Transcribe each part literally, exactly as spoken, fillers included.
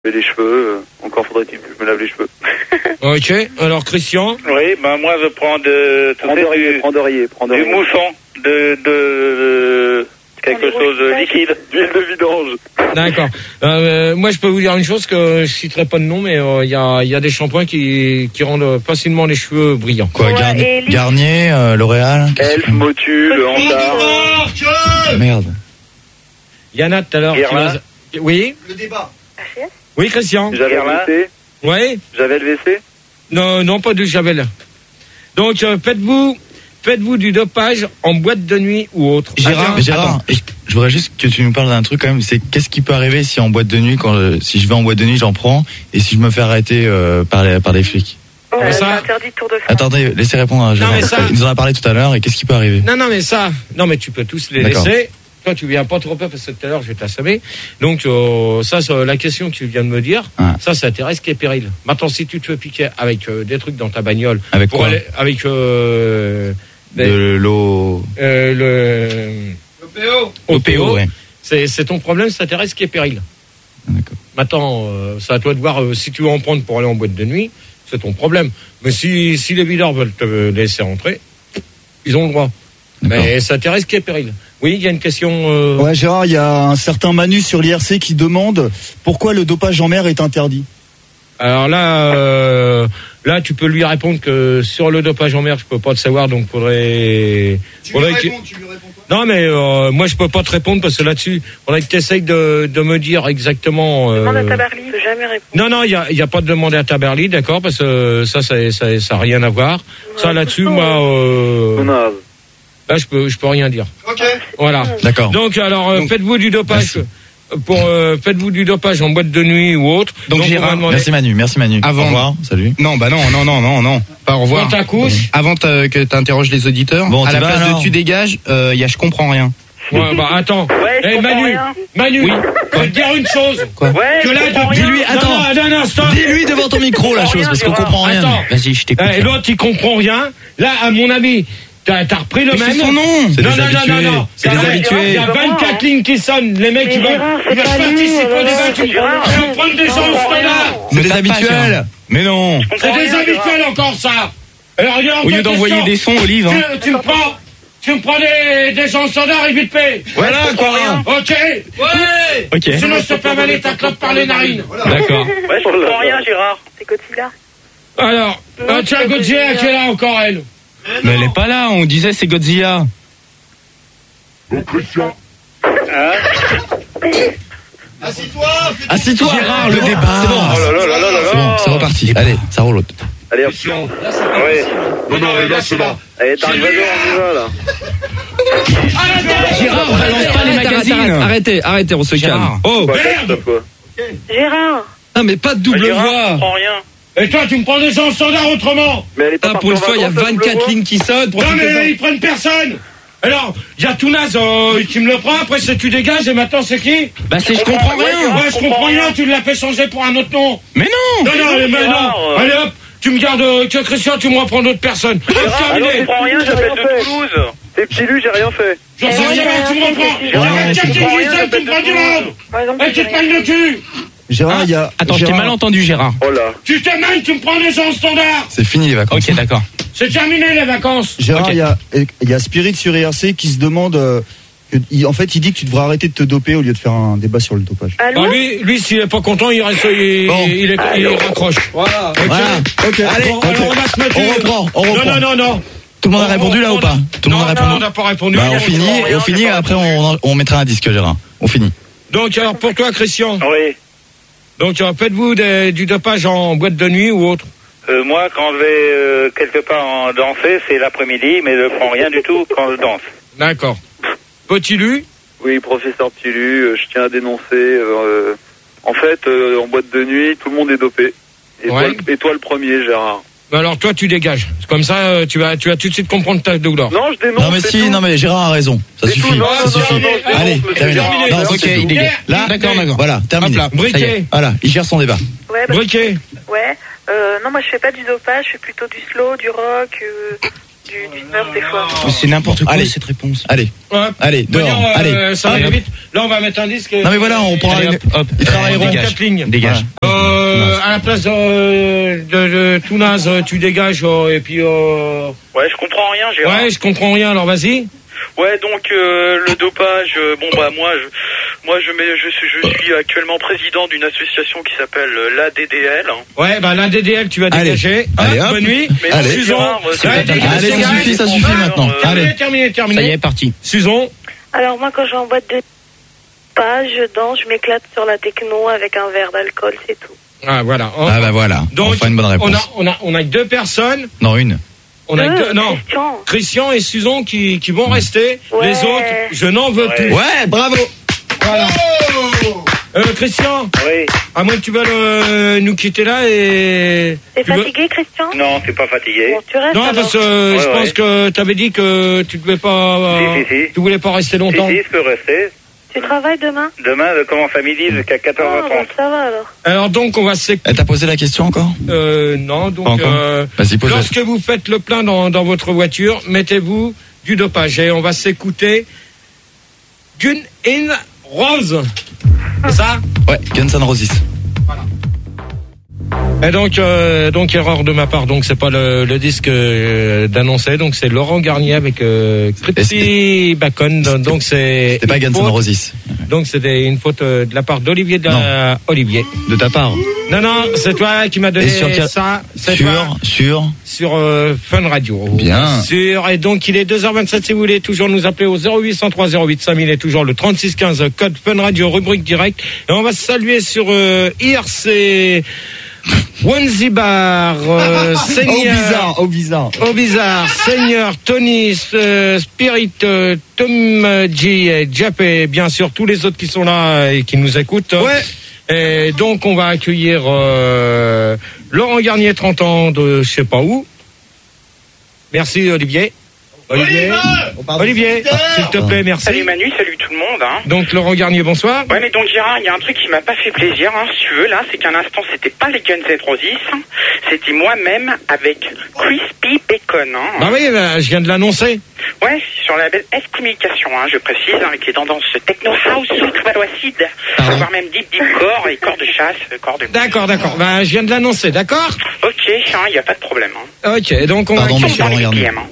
les cheveux, euh, encore faudrait-il que je me lave les cheveux. Ok, alors Christian? Oui, ben moi je prends de... Prends d'oreiller, prends d'oreiller, prends Du d'oreiller. mousson, de... de, de quelque chose de liquide. D'huile de vidange. D'accord. Euh, moi, je peux vous dire une chose que je citerai pas de nom, mais il euh, y, a, y a des shampoings qui, qui rendent facilement les cheveux brillants. Quoi, Ouais, Garnier, et Elise. Garnier euh, L'Oréal Elf, Motu, le Hantar. Merde. Yana, tout à l'heure. tu Guerlain. vas- Oui. Le débat. H S? Oui, Christian. J'avais le Guerlain. V C. Oui. J'avais le V C. Non, non, pas de javel. Donc, euh, faites-vous, faites-vous du dopage en boîte de nuit ou autre. Gérard, Attends, Gérard, attends. je, je voudrais juste que tu nous parles d'un truc quand même. C'est qu'est-ce qui peut arriver si en boîte de nuit, quand je- si je vais en boîte de nuit, j'en prends, et si je me fais arrêter euh, par les par les flics. Euh, Mais c'est ça- interdit de Tour de France. Attendez, laissez répondre à Gérard. mais ça- Il nous en a parlé tout à l'heure, et qu'est-ce qui peut arriver? Non, non, mais ça, non, mais tu peux tous les D'accord. laisser. Toi, tu viens pas trop peu parce que tout à l'heure, je vais t'assommer. Donc, euh, ça, c'est la question que tu viens de me dire. Ah. Ça, c'est à risque et péril. Maintenant, si tu te fais piquer avec euh, des trucs dans ta bagnole, Avec pour quoi? aller, avec euh, des- De l'eau. euh, le Le P O. O P O, ouais. c'est, c'est ton problème, ça à risque et péril. D'accord. Maintenant, euh, c'est à toi de voir euh, si tu veux en prendre pour aller en boîte de nuit, c'est ton problème. Mais si, si les videurs veulent te laisser rentrer, ils ont le droit. D'accord. Mais ça à risque et péril. Oui, il y a une question. Euh... Ouais, Gérard, il y a un certain Manu sur l'I R C qui demande pourquoi le dopage en mer est interdit. Alors là, euh, là, tu peux lui répondre que sur le dopage en mer, je peux pas te savoir, donc faudrait. Tu faudrait lui que- réponds, tu lui réponds quoi? Non, mais euh, moi, je peux pas te répondre parce que là-dessus, faudrait que tu essayes de, de me dire exactement. Euh... Demande à Tabarly, je peux jamais répondre. Non, non, il y a, il y a pas de demander à Taberly, d'accord, parce que ça, ça, ça, ça a rien à voir. Ça, là-dessus, moi, euh, On a. là, je peux, je peux rien dire. Ok. Voilà. D'accord. Donc, alors, euh, Donc, faites-vous du dopage. merci. Pour euh, faites-vous du dopage en boîte de nuit ou autre. Donc, on Gérard, va demander- Merci Manu, merci Manu. Avant- Au revoir, salut. Non, bah non, non, non, non, non. Pas au revoir. Quand t'accouches. Avant t'as- que t'interroges les auditeurs, Bon, à tu la vas, place alors de tu dégages, euh, y a je comprends rien. Ouais, bah attends. Ouais, je Eh, comprends Manu, rien. Manu, je vais te dire une chose. Ouais, Que je là, comprends de- rien. Dis-lui, attends. Non, non, non, non, stop. Dis-lui devant ton micro la chose, parce qu'on comprend rien. Attends. Vas-y, je t'écoute. Eh, l'autre, il comprend rien. Là, à mon avis, t'as, t'as repris le Mais même. c'est son nom. C'est Non, des non, non, habitués. non, non. C'est des Non, mais habitués. Il y a vingt-quatre lignes qui sonnent. Les mecs, Mais ils veulent, Gérard, ils c'est veulent pas lui, participer au euh, débat. Tu c'est Gérard. tu vas prendre des gens au standard. C'est des tape pas, habituels. Gérard. Mais non. C'est des habituels encore, ça. Alors, il y a Au encore lieu d'envoyer question. des sons, Olive. Hein. Tu, tu me prends, tu me prends des, des gens au standard et vite fait. Voilà quoi. Ok. Ouais. Ok. Sinon, je te fais avaler ta clope par les narines. D'accord. Ouais, je comprends rien, Gérard. C'est Godzilla. Alors, Non, euh, tiens, c'est Godzilla qui est là encore, elle. Mais elle est pas là. On disait c'est Godzilla. Assis-toi. fais- Assis-toi. Gérard, le débat. C'est bon. Oh là là là là là C'est bon, c'est reparti. Allez, ça roule. Allez, hop. Ouais. Non, non, là, c'est là. Allez, t'arrives, vas-y, on y va, là. Gérard, balance pas les magazines. Arrêtez, arrêtez, on se calme. Gérard. Oh, Quoi, Merde. stop, quoi. Gérard. ah, mais pas de double Gérard, je voix. comprends rien. Et toi, tu me prends des gens au standard autrement. Mais elle est pas Ah, partie pour une en fois, il y a vacances, la double vingt-quatre voix lignes qui sonnent. Non, profitez-en. mais ils prennent personne. Alors, il y a tout naze euh, qui me le prend, après c'est tu dégages, et maintenant c'est qui? Bah c'est je comprends rien. Ouais, je comprends rien, tu l'as fait changer pour un autre nom. Mais non. Non, non, mais non. Gérard, euh. Allez hop, tu me gardes euh, que Christian, tu me reprends d'autres personnes. C'est Ah non, je terminé. comprends rien, j'appelle de Toulouse. T'es petit lu, j'ai rien fait. J'en sais rien, tu me reprends. Il y a vingt-quatre lignes qui sonnent, tu me prends du monde. Par exemple, Et tu te pognes le cul. Gérard, il y a. Attends, je t'ai Gérard, mal entendu, Gérard. Oh là. Tu te mêles, tu me prends des gens au standard. C'est fini les vacances. Ok, d'accord. C'est terminé les vacances. Gérard, Ok. il y a, il y a Spirit sur I R C qui se demande. euh, que- il- en fait, il dit que tu devrais arrêter de te doper au lieu de faire un débat sur le dopage. Allô? Bah, lui, lui, s'il est pas content, il reste, il, Bon. il, est- il raccroche. Voilà. Ok. Voilà. Ok. Allez, Bon, ok. alors on va se mettre. On reprend, on Non, reprend. non, non, non. Tout le monde a On- répondu là on- ou pas? Tout le monde a Non, non, répondu. on n'a pas répondu. Bah on finit comprend et rien, on finit j'ai et pas après entendu. on, on mettra un disque Gérard. On finit. Donc, alors, pour toi, Christian, Oui. donc, euh, faites-vous des- du dopage en boîte de nuit ou autre? Euh, moi, quand je vais euh, quelque part en danser, c'est l'après-midi, mais je prends rien du tout quand je danse. D'accord. Petit Lu? Oui, professeur Petit Lu, euh, je tiens à dénoncer. euh, en fait, euh, en boîte de nuit, tout le monde est dopé. Et, Ouais. toi, le- et toi, le premier, Gérard. Alors, toi, tu dégages. Comme ça, euh, tu vas, tu vas tout de suite comprendre ta douleur. Non, je dénonce. Non mais c'est si, tout. non mais Gérard a raison. Ça C'est suffit. tout, non, Ça non, suffit. non, non, non, Allez, non, terminé. terminé. Non, Ok, c'est tout. il est- Là, D'accord, d'accord. Voilà, terminé. Hop là. Briquet. Ça y est. Voilà, il gère son débat. Ouais, bah, Briquet. ouais. Euh, non, moi je fais pas du dopage, je fais plutôt du slow, du rock. Euh, du, du smurf des fois. C'est n'importe quoi, allez, cette réponse. Allez, Hop. allez, dehors, Voyons, euh, allez. Ça va Allez, aller hop. vite. Là, on va mettre un disque. Non mais voilà, on prend Allez, une... hop, hop. Ils travailleront. Dégage. Quatre lignes. Dégage. Euh, à la place euh, de, de tout naze, tu dégages euh, et puis. Euh... Ouais, je comprends rien, Gérard. Ouais, je comprends rien. Alors vas-y. Ouais, donc euh, le dopage, euh, bon bah moi je moi je mets je suis je suis actuellement président d'une association qui s'appelle euh, l'A D D L. Ouais, bah l'A D D L, tu vas Allez. dégager. Allez, Hop, hop. bonne nuit. Mais Allez. non, Gérard, euh, c'est Ouais, pas- dégage, Allez, ça dégage. suffit, ça suffit maintenant. Euh, Terminé, Allez. terminé, terminé. Ça y est, parti. Susan. Alors moi, quand je vais en boîte de pas, je danse, je m'éclate sur la techno avec un verre d'alcool, c'est tout. Ah voilà. Ah bah voilà, Donc, enfin une bonne réponse. on a, on a, on a que deux personnes. Non, une. On a que Deux, deux, non. Christian. Christian et Susan qui, qui vont rester. Ouais. Les autres, je n'en veux Ouais. plus. Ouais, bravo. Voilà. Euh, Christian, Oui. à moins que tu veuilles euh, nous quitter là et. T'es Tu veux- fatigué, Christian? Non, c'est pas fatigué. Bon, tu restes Non, alors. parce que euh, Ouais, je ouais. pense que tu avais dit que tu devais pas. euh, Si, si, si. Tu voulais pas rester Si, longtemps. si, je peux rester. Tu travailles demain? Demain, je commence à midi jusqu'à Ah, quatorze heures bon, trente. ça va alors. Alors donc on va s'écouter. Elle t'a posé la question encore? Euh, non, donc Pas encore. euh, Vas-y, pose-la. lorsque vous faites le plein dans, dans votre voiture, mettez-vous du dopage et on va s'écouter Gun in Rose. C'est ça? Ouais, Guns N' Roses. Et donc, euh, donc erreur de ma part. Donc c'est pas le, le disque euh, d'annoncer. Donc c'est Laurent Garnier avec euh, Christy Bacon. Donc c'est. C'était pas une Guns N' faute. Roses. Donc c'était une faute euh, de la part d'Olivier de la... Olivier. De ta part. Non non, c'est toi qui m'as donné Et sur quel- ça. C'est toi. Sur, sur. Sur euh, Fun Radio. Bien. Sûr. Et donc il est deux heures vingt-sept si vous voulez toujours nous appeler au zéro huit cent trois zéro huit cinq mille et toujours le trente-six quinze code Fun Radio rubrique direct. Et on va se saluer sur euh, I R C Wanzibar, euh, Oh Seigneur, bizarre, oh bizarre. au bizarre, Seigneur, Tony, euh, Spirit, euh, Tom euh, G, et Jap et bien sûr tous les autres qui sont là et qui nous écoutent. Ouais. Et donc on va accueillir euh, Laurent Garnier, trente ans de je sais pas où. Merci Olivier. Olivier, Olivier, s'il te plaît, merci. Salut Manu, salut tout le monde. Hein. Donc Laurent Garnier, bonsoir. Ouais, mais donc Gérard, il y a un truc qui m'a pas fait plaisir, hein, si tu veux, là, c'est qu'un instant, c'était pas les Guns N' Roses, hein, c'était moi-même avec Crispy Bacon. Hein. Bah oui, bah, je viens de l'annoncer. Ouais, sur la label S Communication, hein, je précise, hein, avec les tendances techno house ou travail acide, voire même deep deep core et corps de chasse, corps de. D'accord, d'accord. Bah je viens de l'annoncer, d'accord. Ok, il y a pas de problème. Hein. Ok, donc on Pardon, va. monsieur Dans les Laurent Garnier. B P M, hein.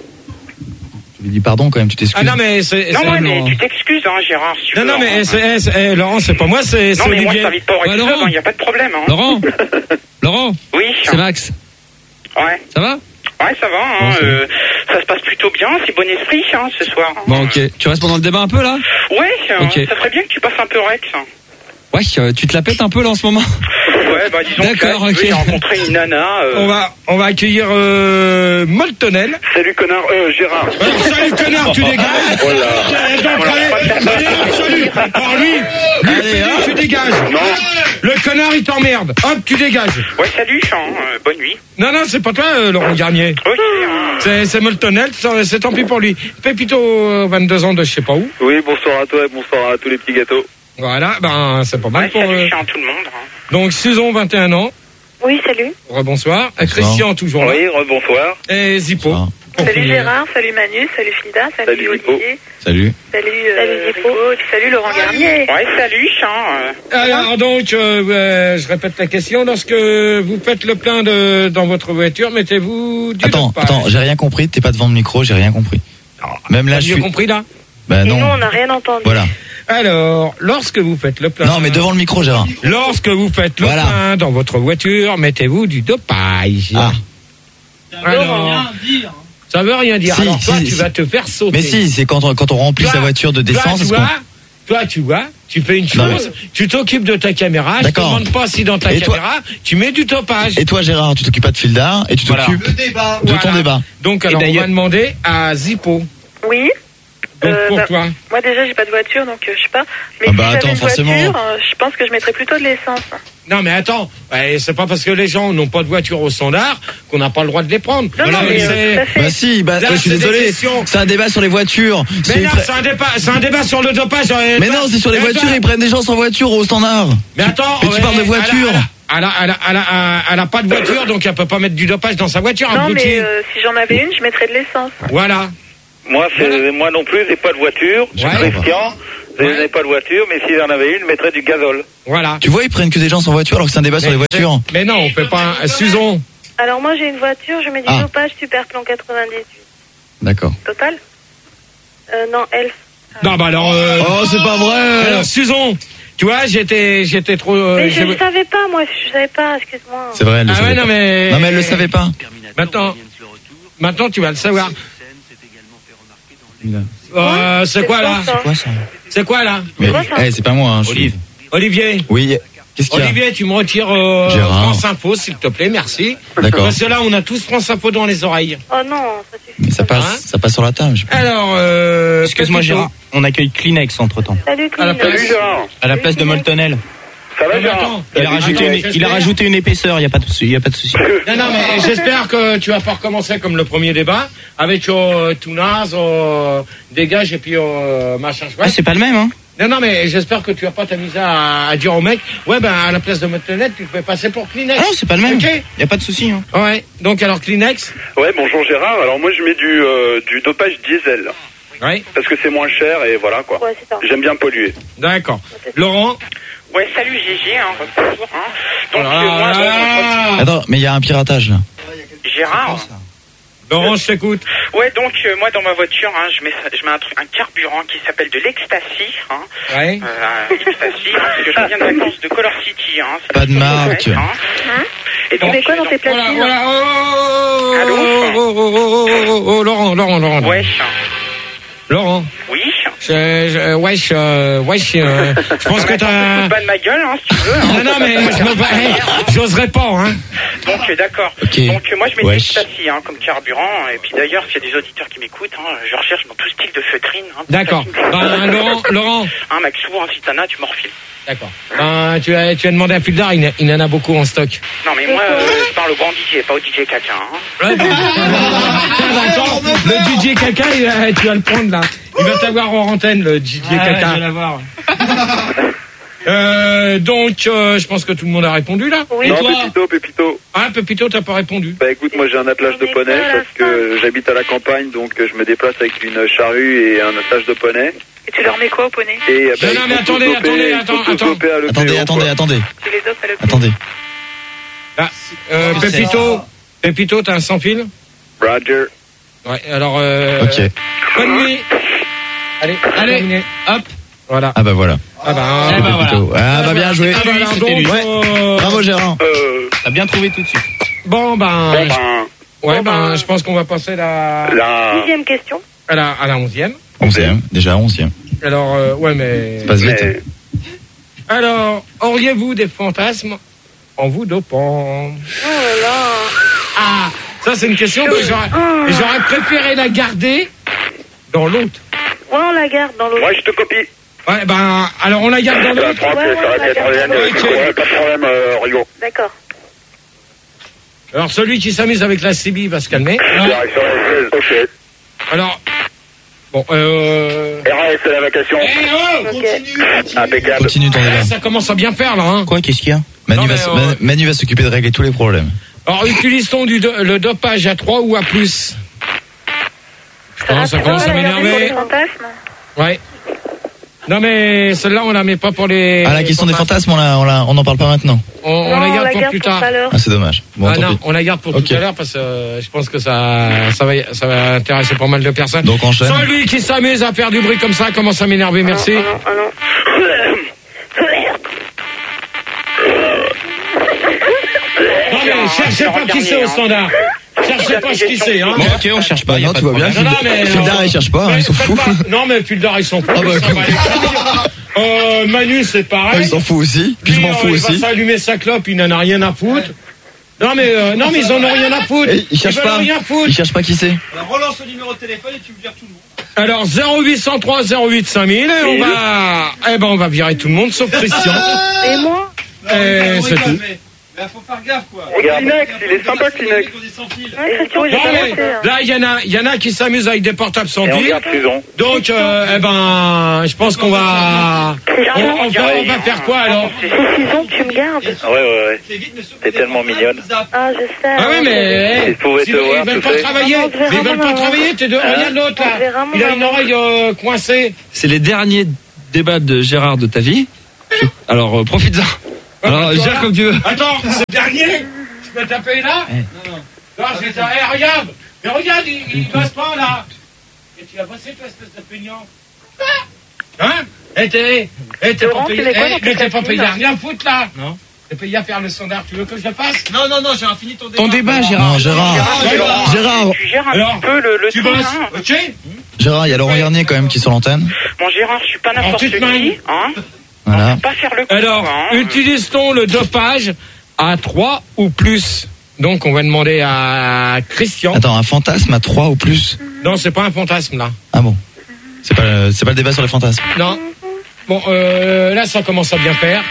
Tu lui dis pardon quand même, tu t'excuses. Ah non mais c'est. Non, c'est- ouais, mais tu t'excuses, hein, Gérard, si tu Non, veux, non, mais hein. c'est, c'est- eh, Laurent, c'est pas moi, c'est, c'est Non, mais moi, je Olivier. t'invite pas au Ouais, Red Club, Laurent. il n'y a pas de problème. Hein. Laurent Laurent Oui, C'est Max. ouais. Ça va? Ouais, ça va, hein, Bon, c'est euh, ça se passe plutôt bien, c'est bon esprit, hein, ce soir. hein. Bon, ok. Tu restes pendant le débat un peu là? Ouais, euh, Ok. ça serait bien que tu passes un peu Rex. hein. Ouais, euh, tu te la pètes un peu là en ce moment? Ouais, bah disons que D'accord, là, si tu veux, ok. j'ai rencontré une nana. euh, On va, on va accueillir euh, Moltonel. Salut connard, euh, Gérard. Alors, salut connard, tu dégages. Voilà. Euh, donc, allez, allez, salut. Alors lui, lui, Allez, Félix, hein. tu dégages. Le connard, il t'emmerde. Hop, tu dégages. Ouais, salut, Jean, euh, bonne nuit. Non, non, c'est pas toi, euh, Laurent Garnier. Ok, hein. C'est, c'est Moltonel, c'est, c'est tant pis pour lui. Pépito, euh, vingt-deux ans de je sais pas où. Oui, bonsoir à toi et bonsoir à tous les petits gâteaux. Voilà, ben, c'est pas mal Ouais, pour... salut, euh, Jean, tout le monde. hein. Donc, Susan, vingt et un ans. Oui, salut. Rebonsoir. Et Christian, toujours là. Oui, rebonsoir. Et Zippo. Ah. Pour Salut finir. Gérard, salut Manu, salut Frida, salut, Salut, Zippo. Olivier, Salut. salut, euh, salut Zippo, et puis salut Laurent Garnier. Ouais, salut, Jean. euh, Alors donc, euh, euh, je répète la question. Lorsque vous faites le plein de, dans votre voiture, mettez-vous du Attends, dopage. attends, j'ai rien compris, t'es pas devant le micro, j'ai rien compris. Même là, T'as je bien suis. compris là. Bah Et nous, non. on n'a rien entendu. Voilà. Alors, lorsque vous faites le plein... Non, mais devant le micro, Gérard. Lorsque vous faites le Voilà. plein dans votre voiture, mettez-vous du dopage. Ah. Alors, ça veut rien dire. Si, Alors toi, si, tu si. vas te faire sauter. Mais si, c'est quand on, quand on remplit Toi, sa voiture de toi, d'essence. tu est-ce qu'on- vois, toi, tu vois, tu fais une Non, chose, tu t'occupes de ta caméra, je te D'accord. demande pas si dans ta Et toi- caméra, tu mets du dopage. Et toi, Gérard, tu t'occupes pas de fil d'art et tu Voilà. t'occupes Le débat. de ton Voilà. débat. Donc, alors, on va demander à Zippo. Oui. Donc, Euh, pour bah, toi. Moi déjà j'ai pas de voiture donc euh, je sais pas. Mais Ah si bah, j'avais attends, une forcément. voiture, euh, je pense que je mettrais plutôt de l'essence. Non, mais attends, ouais, c'est pas parce que les gens n'ont pas de voiture au standard qu'on n'a pas le droit de les prendre. Non, non, mais, c'est- euh, tout à fait. Bah si, bah Là, je suis c'est des désolé. questions. C'est un débat sur les voitures. Mais C'est- non, c'est un débat, c'est un débat sur le dopage. euh, Mais toi- non, c'est sur les mais voitures, toi- ils prennent des gens sans voiture au standard. Mais attends, Mais tu ouais, parles de à la- voiture. à la- elle a, elle a, elle a, elle a pas de voiture, donc elle peut pas mettre du dopage dans sa voiture. Non, abruti. mais euh, si j'en avais une, je mettrais de l'essence. Voilà. Moi, c'est, moi non plus, j'ai pas de voiture. Je suis Ouais. Christian. Je Ouais. n'ai pas de voiture, mais si j'en avais une, je mettrais du gazole. Voilà. Tu vois, ils prennent que des gens sans voiture alors que c'est un débat sur les voitures. Mais non, on fait pas un Suzon. Alors moi, j'ai une voiture, je mets du Ah. dopage super plan quatre-vingt-dix-huit. D'accord. Total euh, Non, Elf. Non, bah alors. Euh... Oh, c'est pas vrai. Alors, Suzon, tu vois, j'étais, j'étais trop. euh, Mais je j'ai- ne savais pas, moi, je savais pas, excuse-moi. C'est vrai, elle le Ah savait ouais, pas. non mais. Non, mais elle le savait pas. Maintenant, maintenant, tu vas le savoir. Euh, c'est quoi là C'est Quoi ça? C'est quoi là Mais, quoi, ça eh, c'est pas moi, hein. je suis- Olive. Olivier. Oui. Qu'est-ce qu'il y a? Olivier, tu me retires euh, Gérard. France Info, s'il te plaît, merci. D'accord. Parce que là, on a tous France Info dans les oreilles. Oh non, ça suffit. Mais ça Hein passe, ça passe sur la table. je sais pas. Alors, euh, Excuse-moi Pépito. Gérard, on accueille Kleenex entre temps. Salut, À la Clément. place. Gérard. À la place de Moltonel. Ça va, Non, mais Gérard? attends. Il a rajouté Attends, une, il a j'espère- rajouté une épaisseur, il y a pas de souci, il y a pas de souci. Non, non, mais j'espère que tu vas pas recommencer comme le premier débat avec euh, Tounaz, euh, dégage et puis euh, machin chouette. Ah, c'est pas le même, hein. Non, non, mais j'espère que tu vas pas t'amuser à, à dire au mec, ouais, ben à la place de Motonette, tu peux passer pour Kleenex. Ah non, c'est pas le même. Ok. Il y a pas de souci, hein. Ouais. Donc alors Kleenex. Ouais, bonjour Gérard. Alors moi, je mets du, euh, du dopage diesel. Ouais. Parce que c'est moins cher et voilà quoi. Ouais, c'est ça. J'aime bien polluer. D'accord. Laurent. Ouais, salut Gégé, hein, bonjour. Hein. Donc, Ah, euh, moi, donc, Attends, mais il y a un piratage là. Gérard. Laurent, je t'écoute. Ouais, donc euh, moi dans ma voiture, hein, je mets ça- je mets un truc, un carburant qui s'appelle de l'ecstasy, hein, Ouais. euh, ecstasy, hein, parce que je reviens de vacances de Color City, hein. c'est Pas de une marque. chose, hein. Et Tu mets quoi dans tes donc, Voilà, platines voilà. Oh, oh, Allô oh, oh, oh, oh, oh, oh, Laurent, Laurent, Laurent. ouais, Laurent. oui. Je, je, wesh, euh, wesh, euh, je pense que t'as. Pas de ma gueule, hein, si tu veux. hein. Non, non, mais je me bats- hey, j'oserais pas, hein. Donc euh, d'accord. Ok. Donc euh, moi je mets de Wesh. l'ecstasy hein, comme carburant. Et puis d'ailleurs, s'il y a des auditeurs qui m'écoutent, hein, je recherche dans tout style de feutrine. Hein, D'accord. Ben, Laurent, Laurent. Hein, Maxou, hein, si t'en as, tu m'en refiles. D'accord. Ben, tu as, tu as demandé à Puldar, il, il en a beaucoup en stock. Non mais moi, euh, je parle au grand D J, pas au D J caca. Hein. Ouais, ben, d'accord. Le D J Caca, il va- tu vas le prendre là. Il va t'avoir en antenne, le D J Caca. l'avoir. Euh, donc, euh, je pense que tout le monde a répondu là. Oui. Et non, toi Pépito, Pépito. Ah, Pépito, t'as pas répondu. Bah écoute, moi j'ai un attelage de poney parce que j'habite à la campagne, donc euh, je me déplace avec une charrue et un attelage de poney. Et tu leur mets quoi au poney? Et euh, bah, Non, non, ils mais sont attendez, tous dopés, attendez, ils sont attends, tous attends. dopés à l'E P O, Attendez, attendez, quoi. attendez. Tu les dopes à l'hôpital. Attendez. Ah, euh, Pépito, Pépito, t'as un sans fil? Roger. Ouais, alors, euh, Ok. bonne nuit. Allez, Allez. terminé. Hop. Voilà. Ah bah voilà. Ah bah, Eh ben, voilà. Plutôt. Ah bah bien joué. Ah bah, alors, C'était lui. donc, Ouais. euh, Bravo Gérard. Euh, T'as bien trouvé tout de suite. bon, ben, bon, ben, ouais, ben, je pense qu'on va passer la, la... Dixième question. à la, à la onzième. Onzième. Déjà onzième. Alors, euh, ouais, mais, Ça passe vite. Mais, alors, auriez-vous des fantasmes en vous dopant? Oh là là. Ah, ça c'est une question que j'aurais, Ah. j'aurais préféré la garder dans l'autre. Ouais, on la garde dans l'autre. moi je te copie. Ouais, ben, alors on la garde dans Ça va l'autre. prendre, Ouais, ça ouais, va on va être garder rien, dans l'autre. ouais, pas de problème, euh, Rigo. D'accord. Alors celui qui s'amuse avec la C B va se calmer. Direction S S, ok. Alors, bon, euh... R A S, c'est la vacation. Eh, oh, Ok. Impeccable. Continue ton débat. ça commence à bien faire là, hein. Quoi, qu'est-ce qu'il y a? Manu Non, va, mais, s- euh, Man- Manu va s'occuper de régler tous les problèmes. Alors utilise-t-on du do- le dopage à trois ou à plus? Non, ça commence à m'énerver. Pour les fantasmes. Ouais. Non mais celle-là on la met pas pour les. Ah la question des fantasmes, on la, on la, on en parle pas maintenant. On, on Non, la garde pour plus pour tard. tout à l'heure. Ah c'est dommage. Bon ah tant non, pis. on la garde pour Ok. tout à l'heure parce que euh, je pense que ça, ça va, ça va intéresser pas mal de personnes. Donc enchaîne. Celui qui s'amuse à faire du bruit comme ça commence à m'énerver. Merci. Ah non, ah non. Non mais cherchez pas qui c'est au standard. Cherchez pas ce qui c'est. Hein. Bon, ok, on cherche pas. y a non, pas tu de vois bien. problème. Non, non, mais, Fildar, euh, il cherche pas, hein, mais ils s'en faites foutent. pas- Non mais Puldar ils sont fous. Ah bah, ça va aller. Euh, Manu c'est Ah, pareil. il s'en fout aussi. Puis je Lui, m'en euh, fous il aussi. va s'allumer sa clope, il n'en a rien à foutre. Non mais euh, non mais ils en ont rien à foutre. Et il cherche veulent pas. rien foutre. Il cherche pas qui c'est. Alors relance le numéro de téléphone et tu me vires tout le monde. Alors zéro huit cent trois zéro huit cinq mille et on va eh ben on va virer tout le monde sauf Christian. Et moi? Eh, c'est tout. Bah, faut faire gaffe, quoi. Regarde. Kleenex, il est sympa, Kleenex. Ouais, Christian, j'ai Non, pas mais monté, hein. là, il y en a, il y en a qui s'amusent avec des portables sans Et on fil. regarde Susan. Donc, euh, eh ben, je pense qu'on va, on, on va, on va faire quoi alors? C'est Susan que tu me gardes. Ouais, ouais, ouais. T'es tellement mignonne. Ah, je sais. Ah oui, mais Ils pouvaient si te ils voir, veulent tu pas sais. travailler, Maman, on te verra, mais ils veulent pas maman. travailler. T'es de, regarde l'autre On te verra, là, il a une maman. oreille euh, coincée. C'est les derniers débats de Gérard de ta vie. Alors, euh, profites-en. Alors, Toi, gère là. comme tu veux. Attends, c'est le dernier. Tu peux taper là? Non, non. Non, j'ai dit, eh, regarde, mais regarde, il, il bosse pas là. Et tu vas bosser toi, espèce de peignant. Hein? Eh, t'es, eh, t'es Laurent, pas tu payé, fais quoi eh, dans mais ta t'es pas cuisine, payé à là rien foutre là. Non. T'es payé à faire le sondage. Tu veux que je le fasse? Non, non, non, j'ai fini ton débat. Ton débat, Gérard. Non, Gérard. Gérard. Gérard, Tu gères un Alors, petit peu le, le Tu ton, bosses, hein. ok? Gérard, il y a Laurent Garnier quand même qui est sur l'antenne. Bon, Gérard, je suis pas n'importe petite main. qui, hein. Voilà. Pas faire le coup, Alors, quoi, hein. utilise-t-on le dopage à trois ou plus? Donc, on va demander à Christian. Attends, un fantasme à trois ou plus? Non, c'est pas un fantasme là. Ah bon? C'est pas, le- c'est pas le débat sur les fantasmes. Non. Bon, euh, là, ça commence à bien faire.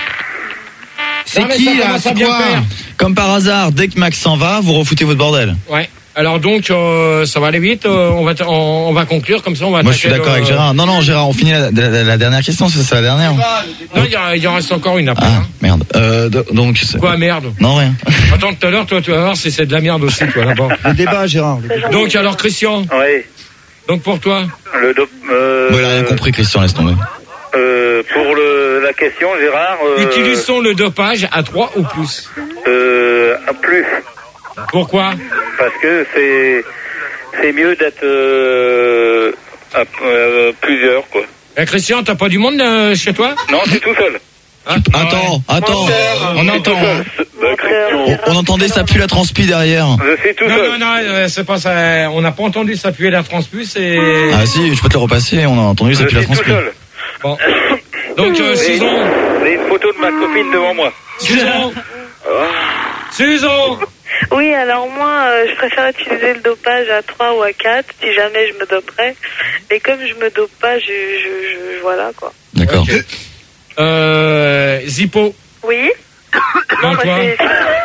C'est Non, mais qui ça là? commence à C'est bien quoi? faire. Comme par hasard, dès que Max s'en va, vous refoutez votre bordel. Ouais. Alors donc, euh, ça va aller vite. euh, on va, t- on, on va conclure comme ça. On va. Moi, je suis attaquer d'accord le- avec Gérard. Non, non, Gérard, on finit la, la- la dernière question, c'est ça la dernière? Non, il y, en- il y en reste encore une après. Ah, hein. merde. Euh, do- donc. c'est- Quoi, merde? Non, rien. Attends, tout à l'heure, toi, tu vas voir si c'est de la merde aussi, toi, là-bas. Le débat, Gérard. le débat. Donc, alors, Christian. Ouais. Donc, pour toi. Le dop, euh, Bon, il a rien compris, Christian, laisse tomber. euh, pour le, la question, Gérard. Euh, Utilisons le dopage à trois ou plus. Euh, à plus. Pourquoi? Parce que c'est, c'est mieux d'être euh, à, euh, plusieurs, quoi. Eh, Christian, t'as pas du monde euh, chez toi? Non, c'est tout seul. Ah, Attends, attends. On C'est entend. tout seul. Bah, Christian, On, on entendait ça pue la transpi derrière. je suis tout Non, seul. non, non, euh, c'est pas ça. On n'a pas entendu s'appuyer la transpus et. Ah si, je peux te le repasser, on a entendu ça Je pue la suis tout transpi. seul. Bon. Donc, euh, J'ai Susan. j'ai une photo de ma copine devant moi. Susan. Susan. Oui, alors moi, euh, je préfère utiliser le dopage à trois ou à quatre, si jamais je me doperais. Mais comme je me dope pas, je, je, je voilà, quoi. D'accord. Ok. Euh, Zippo. Oui? Non, moi, toi. c'est-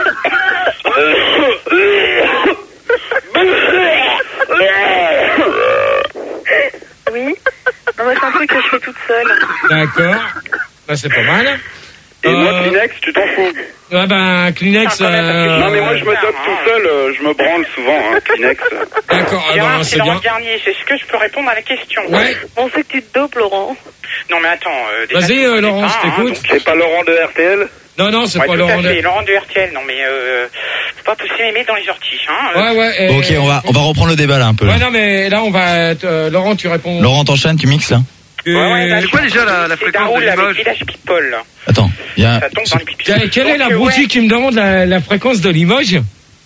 Oui? Non, moi, c'est un truc que je fais toute seule. D'accord. Bah, c'est pas mal. Et moi, Euh, Kleenex, tu t'en fous. Ouais, ben, Kleenex. Ah, quand même, parce que euh, Non, mais moi, je me dope tout seul, euh, je me branle souvent, hein, Kleenex. D'accord, ah, Gérard, ben, c'est c'est Laurent bien. Garnier. Est-ce que je peux répondre à la question? Ouais. On sait que tu te dopes, Laurent. Non, mais attends. Euh, déjà, Vas-y, tu euh, connais Laurent, pas, je hein, t'écoute. donc- C'est pas Laurent de R T L? Non, non, c'est Ouais, pas tout Laurent. à fait, de- Laurent de R T L. Non, mais euh, faut pas pousser mes mains dans les orties. Hein. Euh, Ouais, ouais. Bon, ok, on va, on va reprendre le débat là un peu. Ouais, Là. non, mais là, on va. euh, Laurent, tu réponds. Laurent, t'enchaînes, tu mixes là? Euh, Ouais, ouais, là, C'est quoi déjà la, la c'est fréquence de Daoul avec Limoges? Village People. là. Attends, il y a. Ça tombe dans les pipis. quelle quelle est la Donc, euh, broutille ouais, qui me demande la, la fréquence de Limoges?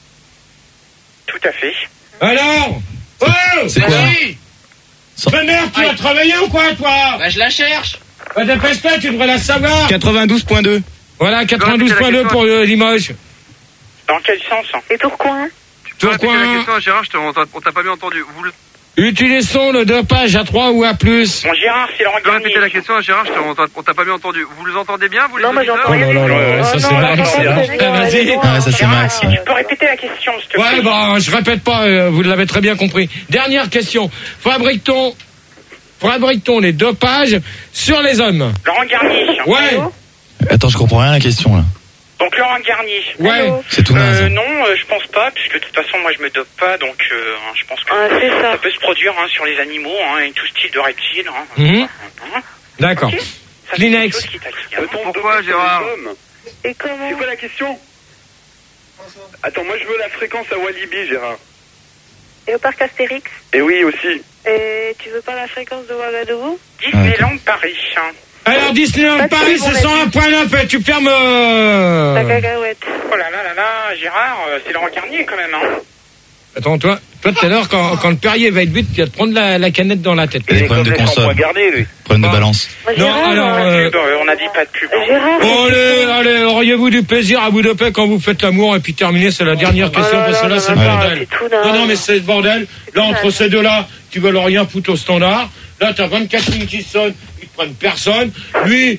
Tout à fait. Alors? Oh! c'est quoi Vas-y! Sans- Mais merde, tu vas travailler ou quoi, toi? Bah, je la cherche. Bah, dépêche-toi, tu devrais la savoir. quatre-vingt-douze point deux. Voilà, quatre-vingt-douze point deux pour euh, Limoges. Dans quel sens? Et Tourcoing? Tu peux répéter Tourcoing. la question à Gérard, je te- on t'a on t'a pas bien entendu. Vous le- Utilisons le dopage à trois ou à plus. Bon, Gérard, c'est Laurent tu peux Garnier. répéter la question à Gérard, je te- on t'a- on t'a pas bien entendu. Vous les entendez bien, vous les Non, moi, auditeurs j'entends rien. Oh là là là, Oh, ça, non, c'est non, Max, non, c'est non, Max. non, Ah, non, vas-y. non, Ah ouais, ça c'est Gérard, Max. tu Ouais. peux répéter la question, s'il te Ouais, plaît. bah, je répète pas, euh, vous l'avez très bien compris. Dernière question. Fabrique-t-on, fabrique-t-on les dopages sur les hommes? Laurent Garnier. Ouais, Attends, je comprends rien à la question là. Donc Laurent Garnier. ouais. Allô? C'est tout naze. Euh, non, euh, je pense pas, puisque de toute façon, moi, je me dope pas, donc euh, je pense que Ah, c'est ça. ça peut se produire hein, sur les animaux, hein, et tout style de reptiles. Hein. Mhm. Hein. D'accord. Ok. Ça, c'est Kleenex. quelque chose qui t'attire, hein. Pourquoi, Gérard? Et comment? C'est quoi la question? Attends, moi, je veux la fréquence à Walibi, Gérard. Et au parc Astérix? Et oui, aussi. Et tu veux pas la fréquence de Ouagadougou? Disneyland Paris. Hein. Alors, Disneyland Pas de Paris, prix, c'est mon cent un point neuf, et tu fermes, La euh... cacahuète. Oh là là là là, Gérard, euh, c'est Laurent Garnier quand même. Hein. Attends, toi, toi, tout à l'heure, quand, quand le Perrier va être vite, tu vas te prendre la, la canette dans la tête. Il y a des problèmes de console. Garder, lui. Problème de Ah. balance. Moi, Non, Gérard, alors, euh, euh, Pub, euh, on a dit pas de pub. Hein. Gérard. Bon, allez, allez, auriez-vous du plaisir à vous doper quand vous faites l'amour, et puis terminer, c'est la dernière question, Oh là parce que là, là, c'est le non, non, bordel. c'est tout naze. Non, non, mais c'est le bordel. Là, entre ces deux-là, tu veux leur rien foutre au standard. Là, t'as vingt-quatre lignes qui sonnent, ils te prennent personne. Lui,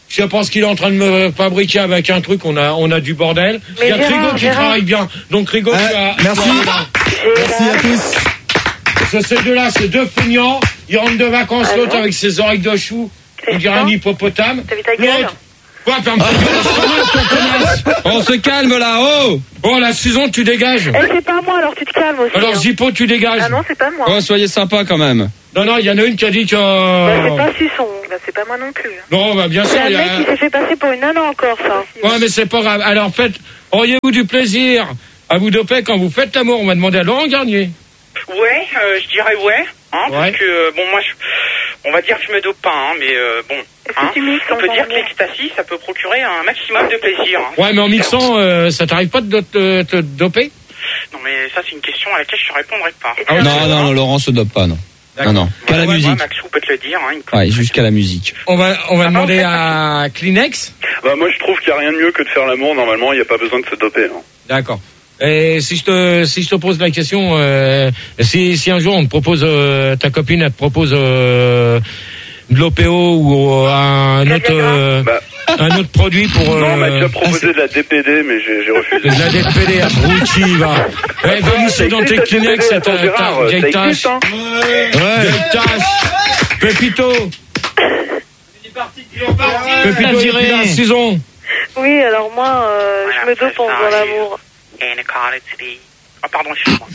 Je sais pas ce qu'il est en train de me fabriquer avec un truc. On a, on a du bordel. Mais Il y a Gérard, Trigo qui Gérard. travaille bien. Donc Trigo, Ah, tu as. merci. Merci à tous. Parce que ces deux-là, c'est deux feignants. Ils rentrent de vacances, Ah l'autre bon avec ses oreilles de chou. C'est On dirait ça un hippopotame. T'as vu ta gueule? L'autre. Quoi, ferme ta gueule, c'est pas mal, ton connasse. On se calme là, oh Oh, la Susan, tu dégages. Eh, c'est pas moi, alors tu te calmes aussi. Alors, hein. Zippo, tu dégages. Ah non, c'est pas moi. Oh, soyez sympa quand même. Non, non, il y en a une qui a dit que. Bah, c'est pas Suçon. Bah, c'est pas moi non plus. Non, bah, bien sûr, C'est il y un mec qui a. s'est fait passer pour une nana encore, ça. Ouais, mais c'est pas grave. Alors, faites. Auriez-vous du plaisir à vous doper quand vous faites l'amour? On va demander à Laurent Garnier. Ouais, euh, je dirais ouais. Hein, Ouais. Parce que, euh, bon, moi, je, on va dire que je me dope pas, hein, mais euh, bon. Est-ce Hein, que tu mixes on peut en dire que parlant? l'ecstasy, ça peut procurer un maximum de plaisir. Hein. Ouais, mais en mixant, euh, ça t'arrive pas de te, te doper? Non, mais ça, c'est une question à laquelle je ne répondrai pas. Et Ah ouais, Non, non, non, Laurent se dope pas, non. Non, non, qu'à la Ouais, musique. Moi, Maxou peut te le dire. Hein, il peut- Ouais, jusqu'à la musique. On va, on va Ah, demander en fait, à Kleenex. Bah, moi, je trouve qu'il n'y a rien de mieux que de faire l'amour. Normalement, il n'y a pas besoin de se doper. Hein. D'accord. Et si je te, si je te pose la question, euh, si, si un jour on te propose, euh, ta copine, elle te propose euh, de l'O P O ou euh, un autre, euh, Bah, un autre produit pour. non, on m'a Euh, déjà proposé de la D P D, mais j'ai j'ai refusé. de la D P D à Brouchi, va. Ouais, va mousser dans tes Kleenex, ta, ta, Gérard, ta vieille ça tache. existe, hein. Vieille tache. Pépito. Pépito, il est là, Susan. Oui, alors moi, euh, Voilà, je me dope en c'est ça, faisant et- l'amour. And a call it today. Oh, pardon, excuse-moi.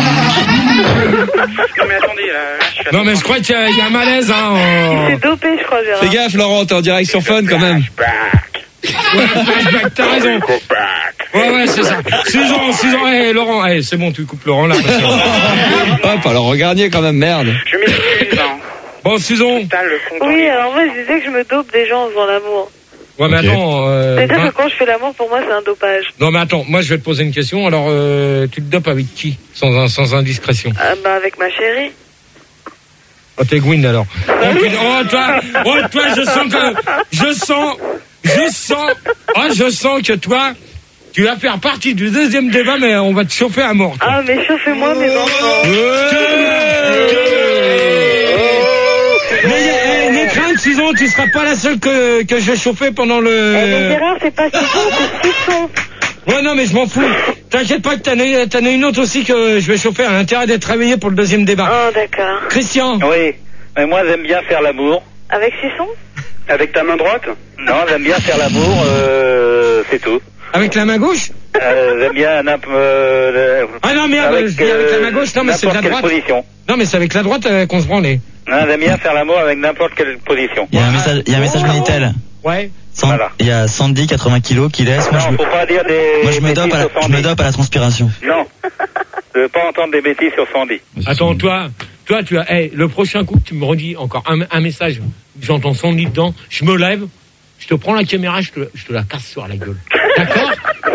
non, mais attendez, là, là, je suis à Non, mais je crois qu'il y, a- il y a un malaise, hein. Il en- s'est dopé, je crois, Gérard. Fais gaffe, Laurent, t'es en direct sur Fun quand même. Ouais, flashback, t'as raison. Ouais, ouais, c'est ça. Susan, Susan, hey, Laurent, hey, c'est bon, tu coupes Laurent là. parce que- Hop, alors regardiez quand même, merde. Je m'excuse, hein. Bon, Susan. Total, le fond Oui, alors moi, je disais que je me dope des gens en faisant l'amour. Ouais, mais Ok. attends. Euh, C'est-à-dire hein. que quand je fais l'amour, pour moi, c'est un dopage. Non, mais attends, moi je vais te poser une question. Alors, euh, tu te dopes avec qui? Sans, un- sans indiscrétion. Ah, bah, avec ma chérie. Oh, t'es Gwyn alors. Oh, tu- oh, toi, oh, toi, je sens que. Je sens. Je sens. Oh, je sens que toi, tu vas faire partie du deuxième débat, mais on va te chauffer à mort. toi. Ah, mais chauffez-moi, mes enfants. Mais, eh, n'aie crainte, Susan, tu seras pas la seule que, que je vais chauffer pendant Eh, mais le. Gérard, c'est pas Suçon, c'est Suçon. Ouais, non, mais je m'en fous. T'inquiète pas que t'en as, t'en as une autre aussi que je vais chauffer. Elle a intérêt d'être réveillée pour le deuxième débat. Oh, d'accord. Christian. Oui, mais moi j'aime bien faire l'amour. Avec Suçon? Avec ta main droite? Non, j'aime bien faire l'amour, euh, c'est tout. Avec la main gauche? Euh, j'aime bien n'importe... Euh, le- Ah non, merde, je dis avec la main gauche, non, mais c'est de la n'importe quelle droite. position. Non, mais c'est avec la droite euh, qu'on se branlait. Non, j'aime bien faire l'amour avec n'importe quelle position. Il y a un message, il y a un message Minitel. Ouais. San- Voilà. Il y a Sandy, quatre-vingts kilos, qui laisse. Moi, Non, je me, faut pas dire des moi, je me dope bêtises à la, sur je me Sandy. dope à la transpiration. Non, je veux pas entendre des bêtises sur Sandy. Attends, toi, toi, tu as, hey, le prochain coup, tu me redis encore un, un message. J'entends son lit dedans. Je me lève. Je te prends la caméra, je te, je te la casse sur la gueule. D'accord?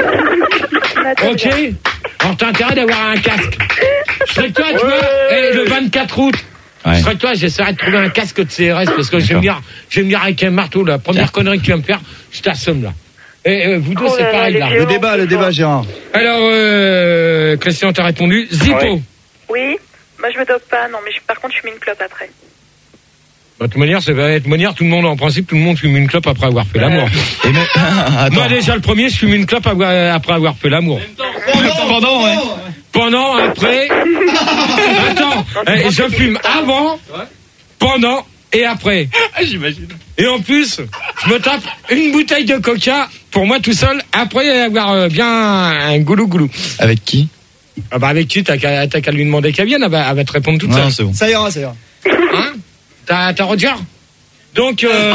Ok. Alors t'as intérêt d'avoir un casque. Je serais que toi, tu vois, hey, le vingt-quatre août. Ouais. Je serais que toi, j'essaierai de trouver un casque de C R S parce que je vais me dire, je vais me dire avec un marteau, la première connerie que tu vas me faire, je t'assomme là. Et euh, vous deux, Oh c'est là là, pareil les là. vieux. Le débat, le débat, Gérard. Alors, euh, Christian, t'as répondu. Zippo. Ouais. Oui. Moi, je me dope pas, non, mais je- par contre, je fume une clope après. Bah, de toute manière, c'est de toute manière, tout le monde, en principe, tout le monde fume une clope après avoir fait l'amour. Et mais, attends. Moi, déjà, le premier, je fume une clope avoir- après avoir fait l'amour. Pendant, ouais. Pendant, après. Attends, eh, je fume avant, pendant et après. J'imagine. Et en plus, je me tape une bouteille de coca pour moi tout seul, après avoir euh, bien un goulou goulou. Avec qui? Ah bah avec qui? T'as qu'à t'as qu'à lui demander qu'elle vienne, elle va, elle va te répondre toute Non, seule. c'est bon. Ça ira, ça ira. Hein? T'as, t'as Roger? Donc, euh,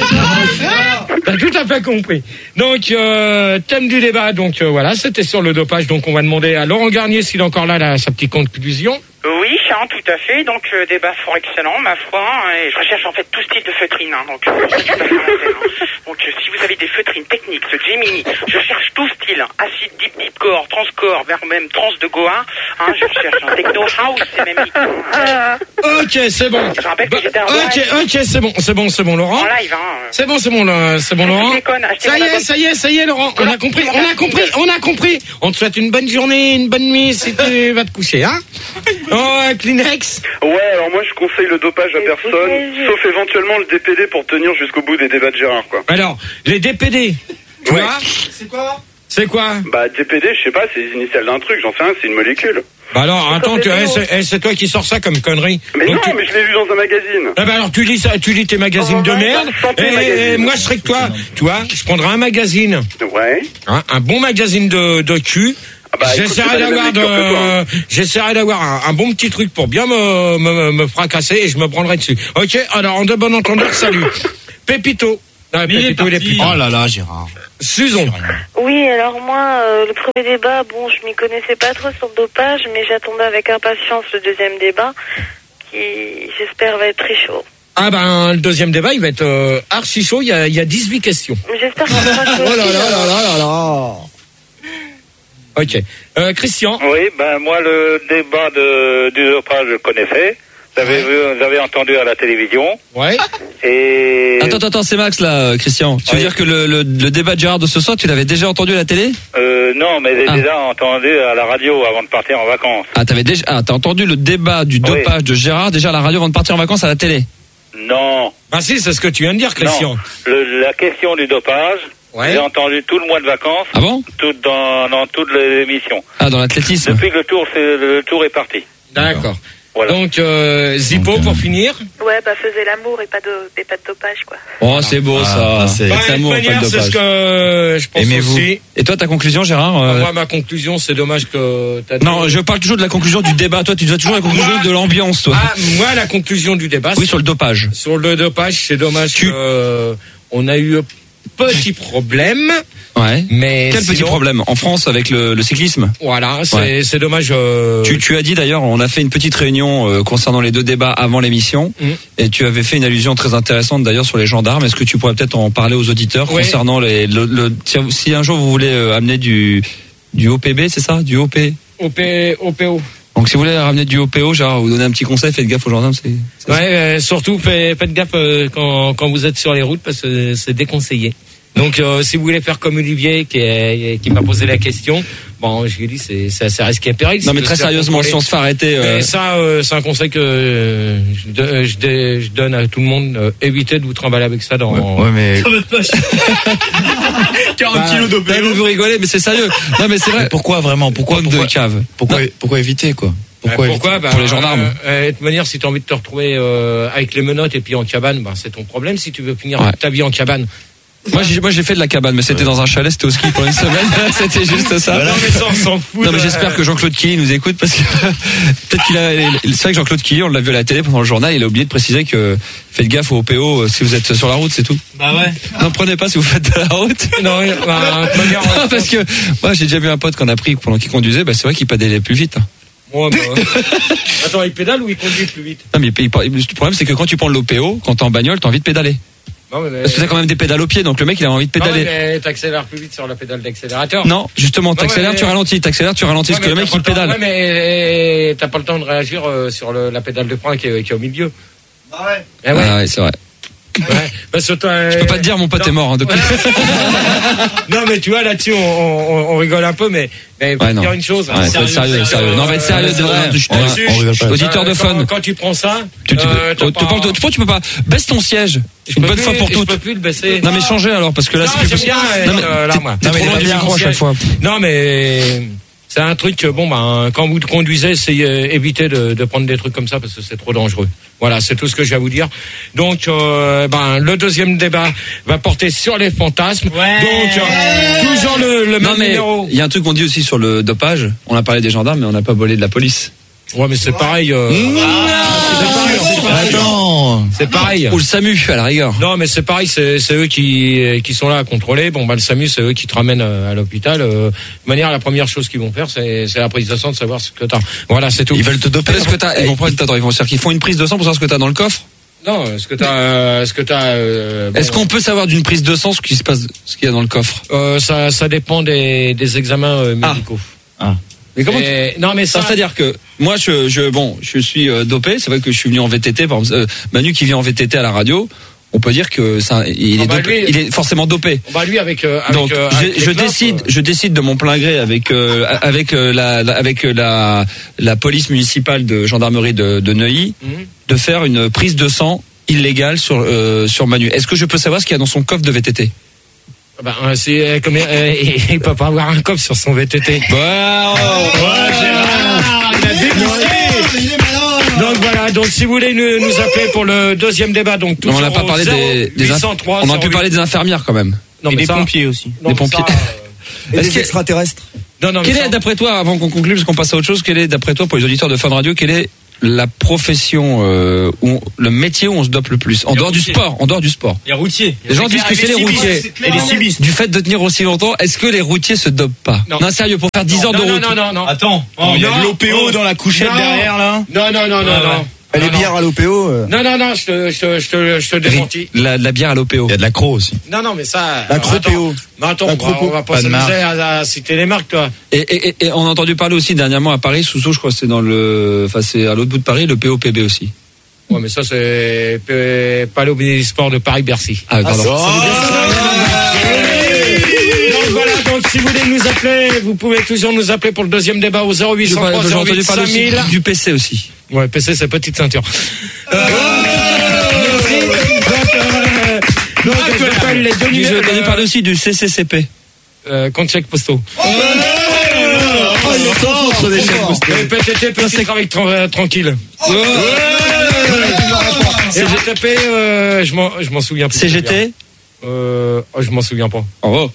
t'as tout à fait compris. Donc, euh, thème du débat, donc euh, voilà, c'était sur le dopage. Donc, on va demander à Laurent Garnier s'il est encore là, là sa petite conclusion. Oui, hein, tout à fait. Donc, euh, débat fort excellent, ma foi. Hein, et je recherche en fait tout style de feutrine. Hein, donc, euh, c'est tout à fait la peine, hein. Donc, euh, si vous avez des feutrines techniques, ce Gemini, je cherche tout style. Hein, acide, deep, deep core, transcore, vers même trans de Goa. Hein, je cherche un techno house, c'est même micro. Ok, c'est bon. Je rappelle que Bah, j'étais en ok, live. ok, c'est bon, c'est bon, c'est bon, Laurent. En live, hein. C'est bon, c'est bon, là, c'est bon, Laurent. Je déconne, achetez Ça y mon est, abonnement. ça y est, ça y est, Laurent. On a compris, on a compris, on a compris. On te souhaite une bonne journée, une bonne nuit si tu vas te coucher, hein. Oh, Kleenex. Ouais, alors moi je conseille le dopage à personne, sauf éventuellement le D P D pour tenir jusqu'au bout des débats de Gérard, quoi. Alors, les D P D, tu Ouais. vois, C'est quoi? c'est quoi? Bah D P D, je sais pas, c'est les initiales d'un truc, j'en sais rien, c'est une molécule. Bah alors, attends, tu, eh, c'est, eh, c'est toi qui sors ça comme connerie. Mais Donc non, tu- mais je l'ai vu dans un magazine. Ah bah alors tu lis ça, tu lis tes magazines de merde. Santé Et, magazine. moi je serais que toi, tu vois, je prendrais un magazine, Ouais. hein, un bon magazine de, de cul. Ah bah, écoute, c'est J'essaierai pas les mêmes d'avoir, lectures que toi, hein. de, j'essaierai d'avoir un, un bon petit truc pour bien me, me, me fracasser et je me prendrai dessus. Ok, alors en de bon entendeur, salut. Pépito. Ah, Pépito, il est plus. Oh là là, Gérard. Susan. Oui, alors moi, euh, le premier débat, bon, je m'y connaissais pas trop sur le dopage, mais j'attendais avec impatience le deuxième débat, qui, j'espère, va être très chaud. Ah ben, le deuxième débat, il va être euh, archi chaud, il y a, il y a dix-huit questions. Mais j'espère qu'on sera chaud. Oh là là là là là là. Ok. Euh, Christian. Oui, ben moi le débat de, du dopage je connaissais. Vous avez, vu, vous avez entendu à la télévision. Ouais. Et Attends, attends, attends, c'est Max là, Christian. Tu veux Oui. dire que le, le, le débat de Gérard de ce soir, tu l'avais déjà entendu à la télé? euh, non, mais j'ai Ah. déjà entendu à la radio avant de partir en vacances. Ah, t'avais déjà, ah, t'as entendu le débat du dopage de Gérard déjà à la radio avant de partir en vacances à la télé? Non. Bah si, c'est ce que tu viens de dire, Christian. Non. Le, la question du dopage, Ouais. j'ai entendu tout le mois de vacances. Ah bon? Tout dans, dans toute l'émission. Ah, dans l'athlétisme. Depuis que le tour, c'est, le tour est parti. D'accord. Voilà. Donc, euh, Zippo, Donc, euh, pour finir. Ouais, bah, faisait l'amour et pas de, et pas de dopage, quoi. Oh, c'est beau, Ah, ça. ah, c'est- Bah, Avec de l'amour, toute pas manière, de c'est ce dopage. que je pense Aimez-vous. aussi. Et toi, ta conclusion, Gérard? euh, Moi, ma conclusion, c'est dommage que t'as dit- Non, je parle toujours de la conclusion du débat. Toi, tu dois toujours la conclusion Moi- de l'ambiance, toi. Ah, moi, la conclusion du débat, Oui, c'est- sur le dopage. sur le dopage, c'est dommage Tu- que, euh, on a eu un petit problème, Ouais. mais Quel petit sinon, problème en France avec le, le cyclisme? Voilà, c'est, Ouais. c'est dommage. euh, Tu, tu as dit d'ailleurs, on a fait une petite réunion euh, concernant les deux débats avant l'émission, Mm. et tu avais fait une allusion très intéressante d'ailleurs sur les gendarmes. Est-ce que tu pourrais peut-être en parler aux auditeurs Oui. concernant les, le, le- si- si un jour vous voulez euh, amener du du O P B, c'est ça, du O P? O P, O P O. Donc si vous voulez ramener du O P O, genre vous donner un petit conseil, faites gaffe aux gendarmes. C'est, c'est Ouais, euh, surtout faites, faites gaffe euh, quand, quand vous êtes sur les routes parce que c'est déconseillé. Donc euh, si vous voulez faire comme Olivier qui, est, qui m'a posé la question, bon, je lui ai dit c'est, c'est assez risqué et péril. Non mais c'est très de se faire sérieusement, contrôler. si on se fait arrêter, euh, Mais ça, euh, c'est un conseil que euh, je, de- je, dé- je donne à tout le monde. euh, évitez de vous trimballer avec ça dans. Ouais, ouais, mais quarante kilos non, mais vous rigolez, mais c'est sérieux. Non mais c'est vrai. mais pourquoi vraiment? Pourquoi Pomme de pourquoi, cave. pourquoi, Non. pourquoi éviter quoi? Pourquoi, Pourquoi, pourquoi éviter bah, Pour les gendarmes. euh, euh, De toute manière, si tu as envie de te retrouver euh, avec les menottes et puis en cabane, bah, c'est ton problème. Si tu veux finir Ouais. ta vie en cabane. Moi j'ai, moi j'ai fait de la cabane, mais c'était dans un chalet, c'était au ski pour une semaine. C'était juste ça. Non mais ça, on s'en fout. Non mais de- j'espère que Jean-Claude Killy nous écoute parce que peut-être qu'il a. C'est vrai que Jean-Claude Killy, on l'a vu à la télé pendant le journal, il a oublié de préciser que faites gaffe au O P O euh, si vous êtes sur la route, c'est tout. Bah ouais. N'en prenez pas si vous faites de la route. Non, bah, de toute manière, Non, parce que moi j'ai déjà vu un pote qu'on a pris pendant qu'il conduisait, bah c'est vrai qu'il pédalait plus vite. Ouais, bah, attends, il pédale ou il conduit plus vite? Non mais il- il- le problème c'est que quand tu prends l'O P O, quand t'es en bagnole, t'as envie de pédaler. Non, mais, Parce que t'as quand même des pédales au pied, donc le mec il a envie de non, pédaler. mais t'accélères plus vite sur la pédale d'accélérateur. Non, justement, t'accélères, ouais, mais- tu ralentis, t'accélères, tu ralentis, parce que Ouais, le mais mec t'as il pas le temps- pédale. Ouais, mais t'as pas le temps de réagir euh, sur le, la pédale de frein qui est, qui est au milieu. Ah ouais. Eh ouais. Ah ouais, c'est vrai. Ouais. Parce que toi, Je peux pas te dire, mon pote non. est mort hein, depuis. Non, mais tu vois, là-dessus, on, on, on rigole un peu, mais, mais faut Ouais, non. dire une chose. Ouais, faut être sérieux, sérieux. Non, on va être sérieux, de vrai. Là-dessus, On va- là-dessus, on rigole pas. Auditeur de euh, fun. Quand, quand tu prends ça, Tu, tu, euh, peux, t'as tu, pas- parles- tu, tu peux pas. Baisse ton siège. je Une peux bonne plus- fois pour Je toutes. peux plus le baisser. Non mais changez alors parce que là Non, c'est plus j'aime possible. bien, Non, mais euh, là, t'es- moi. t'es Non, mais trop loin il du a micro à bien chaque fois. Non, mais c'est un truc, bon, ben, quand vous conduisez, c'est euh, éviter de, de prendre des trucs comme ça parce que c'est trop dangereux. Voilà, c'est tout ce que j'ai à vous dire. Donc, euh, ben, le deuxième débat va porter sur les fantasmes. Ouais. Donc, euh, toujours le, le Non même mais numéro. il y a un truc qu'on dit aussi sur le dopage. On a parlé des gendarmes mais on n'a pas volé de la police. Ouais, mais c'est pareil. Euh, Attends. c'est pareil. Ou le SAMU à la rigueur. Non, mais c'est pareil, c'est, c'est eux qui, qui sont là à contrôler. Bon, bah, le SAMU, c'est eux qui te ramènent euh, à l'hôpital. Euh, de manière, la première chose qu'ils vont faire, c'est, c'est la prise de sang, de savoir ce que t'as. Voilà, c'est tout. Ils veulent te doper. Est-ce que t'as, ils vont prendre, attends, ils vont dire qu'ils font une prise de sang pour savoir ce que t'as dans le coffre. Non, ce que t'as, euh, ce que t'as. Euh, bon, Est-ce qu'on peut savoir d'une prise de sang ce qui se passe, ce qu'il y a dans le coffre? euh, ça, ça dépend des, des examens euh, Ah. médicaux. Ah. Mais comment Et- tu... Non, mais ça. Ça, c'est-à-dire que moi, je, je, bon, je suis euh, dopé. C'est vrai que je suis venu en V T T. Par exemple, euh, Manu qui vient en V T T à la radio, on peut dire que ça, il Ah est bah, dopé, lui- il est forcément dopé. Bah, lui, avec. euh, avec Donc, euh, je, avec les je clopes, décide, euh, je décide de mon plein gré avec euh, avec euh, la, la- avec euh, la la police municipale de gendarmerie de, de Neuilly Mhm. de faire une prise de sang illégale sur euh, sur Manu. Est-ce que je peux savoir ce qu'il y a dans son coffre de V T T? Bah, euh, c'est euh, comme euh, il peut pas avoir un coffre sur son V T T. Wow. Ouais, Gérard, il a débouché. Donc voilà, donc si vous voulez nous, nous appeler pour le deuxième débat, donc Non, toujours on n'a pas parlé au des, des inf- huit cent trois, on aurait pu zéro huit. parler des infirmières quand même. Non, Et mais des ça- pompiers aussi. non, des mais pompiers. ça, euh, Et Est-ce des que- extraterrestres. Non, non, mais Quel ça- est, d'après toi, avant qu'on conclue, parce qu'on passe à autre chose, quelle est, d'après toi, pour les auditeurs de Fun Radio, quelle est la profession, euh, où, le métier où on se dope le plus? En Les dehors du routiers. sport, en dehors du sport. Les routiers. Les gens disent que c'est les routiers. Et les cibistes. Du fait de tenir aussi longtemps, est-ce que les routiers se dopent pas? Non. Non, sérieux, pour faire dix heures de non, route. non, non, non, non. Attends, oh, il y a Non. de l'O P O dans la couchette Non. derrière là. Non, non, non, non, Ah, ouais. non. Les Non, non. bières à l'O P O. euh, Non, non, non, je te, je te, je te, je te démentis. La, la bière à l'O P O. Il y a de l'accro aussi. Non, non, mais ça. La alors, attends. Cropéo. Non, attends, La on va, Cropo. on va pas Pas de s'amuser à, à citer les marques, toi. Et, et, et, et on a entendu parler aussi dernièrement à Paris, Sousso, je crois que c'est dans le, enfin, c'est à l'autre bout de Paris, le P O P B aussi. Ouais, mais ça, c'est euh, pas l'Obélisque Sport de Paris-Bercy. Ah, pardon. Donc voilà, donc si vous voulez nous appeler, vous pouvez toujours nous appeler pour le deuxième débat au zéro huit J'ai cent trois j'ai zéro entendu huit parler cinq aussi mille. du P C aussi. Ouais, P C, c'est petite ceinture. Euh, merci. Donc, euh, donc j'appelle les deux J'ai numéros. entendu parler aussi du C C C P. Euh, compte chèque postaux. Oh, il est trop fort, ce déchet. Le P T T, petit travail tra- euh, tranquille. C G T P, euh, je m'en, je m'en souviens plus. C G T? Euh, oh, je m'en souviens pas. Oh.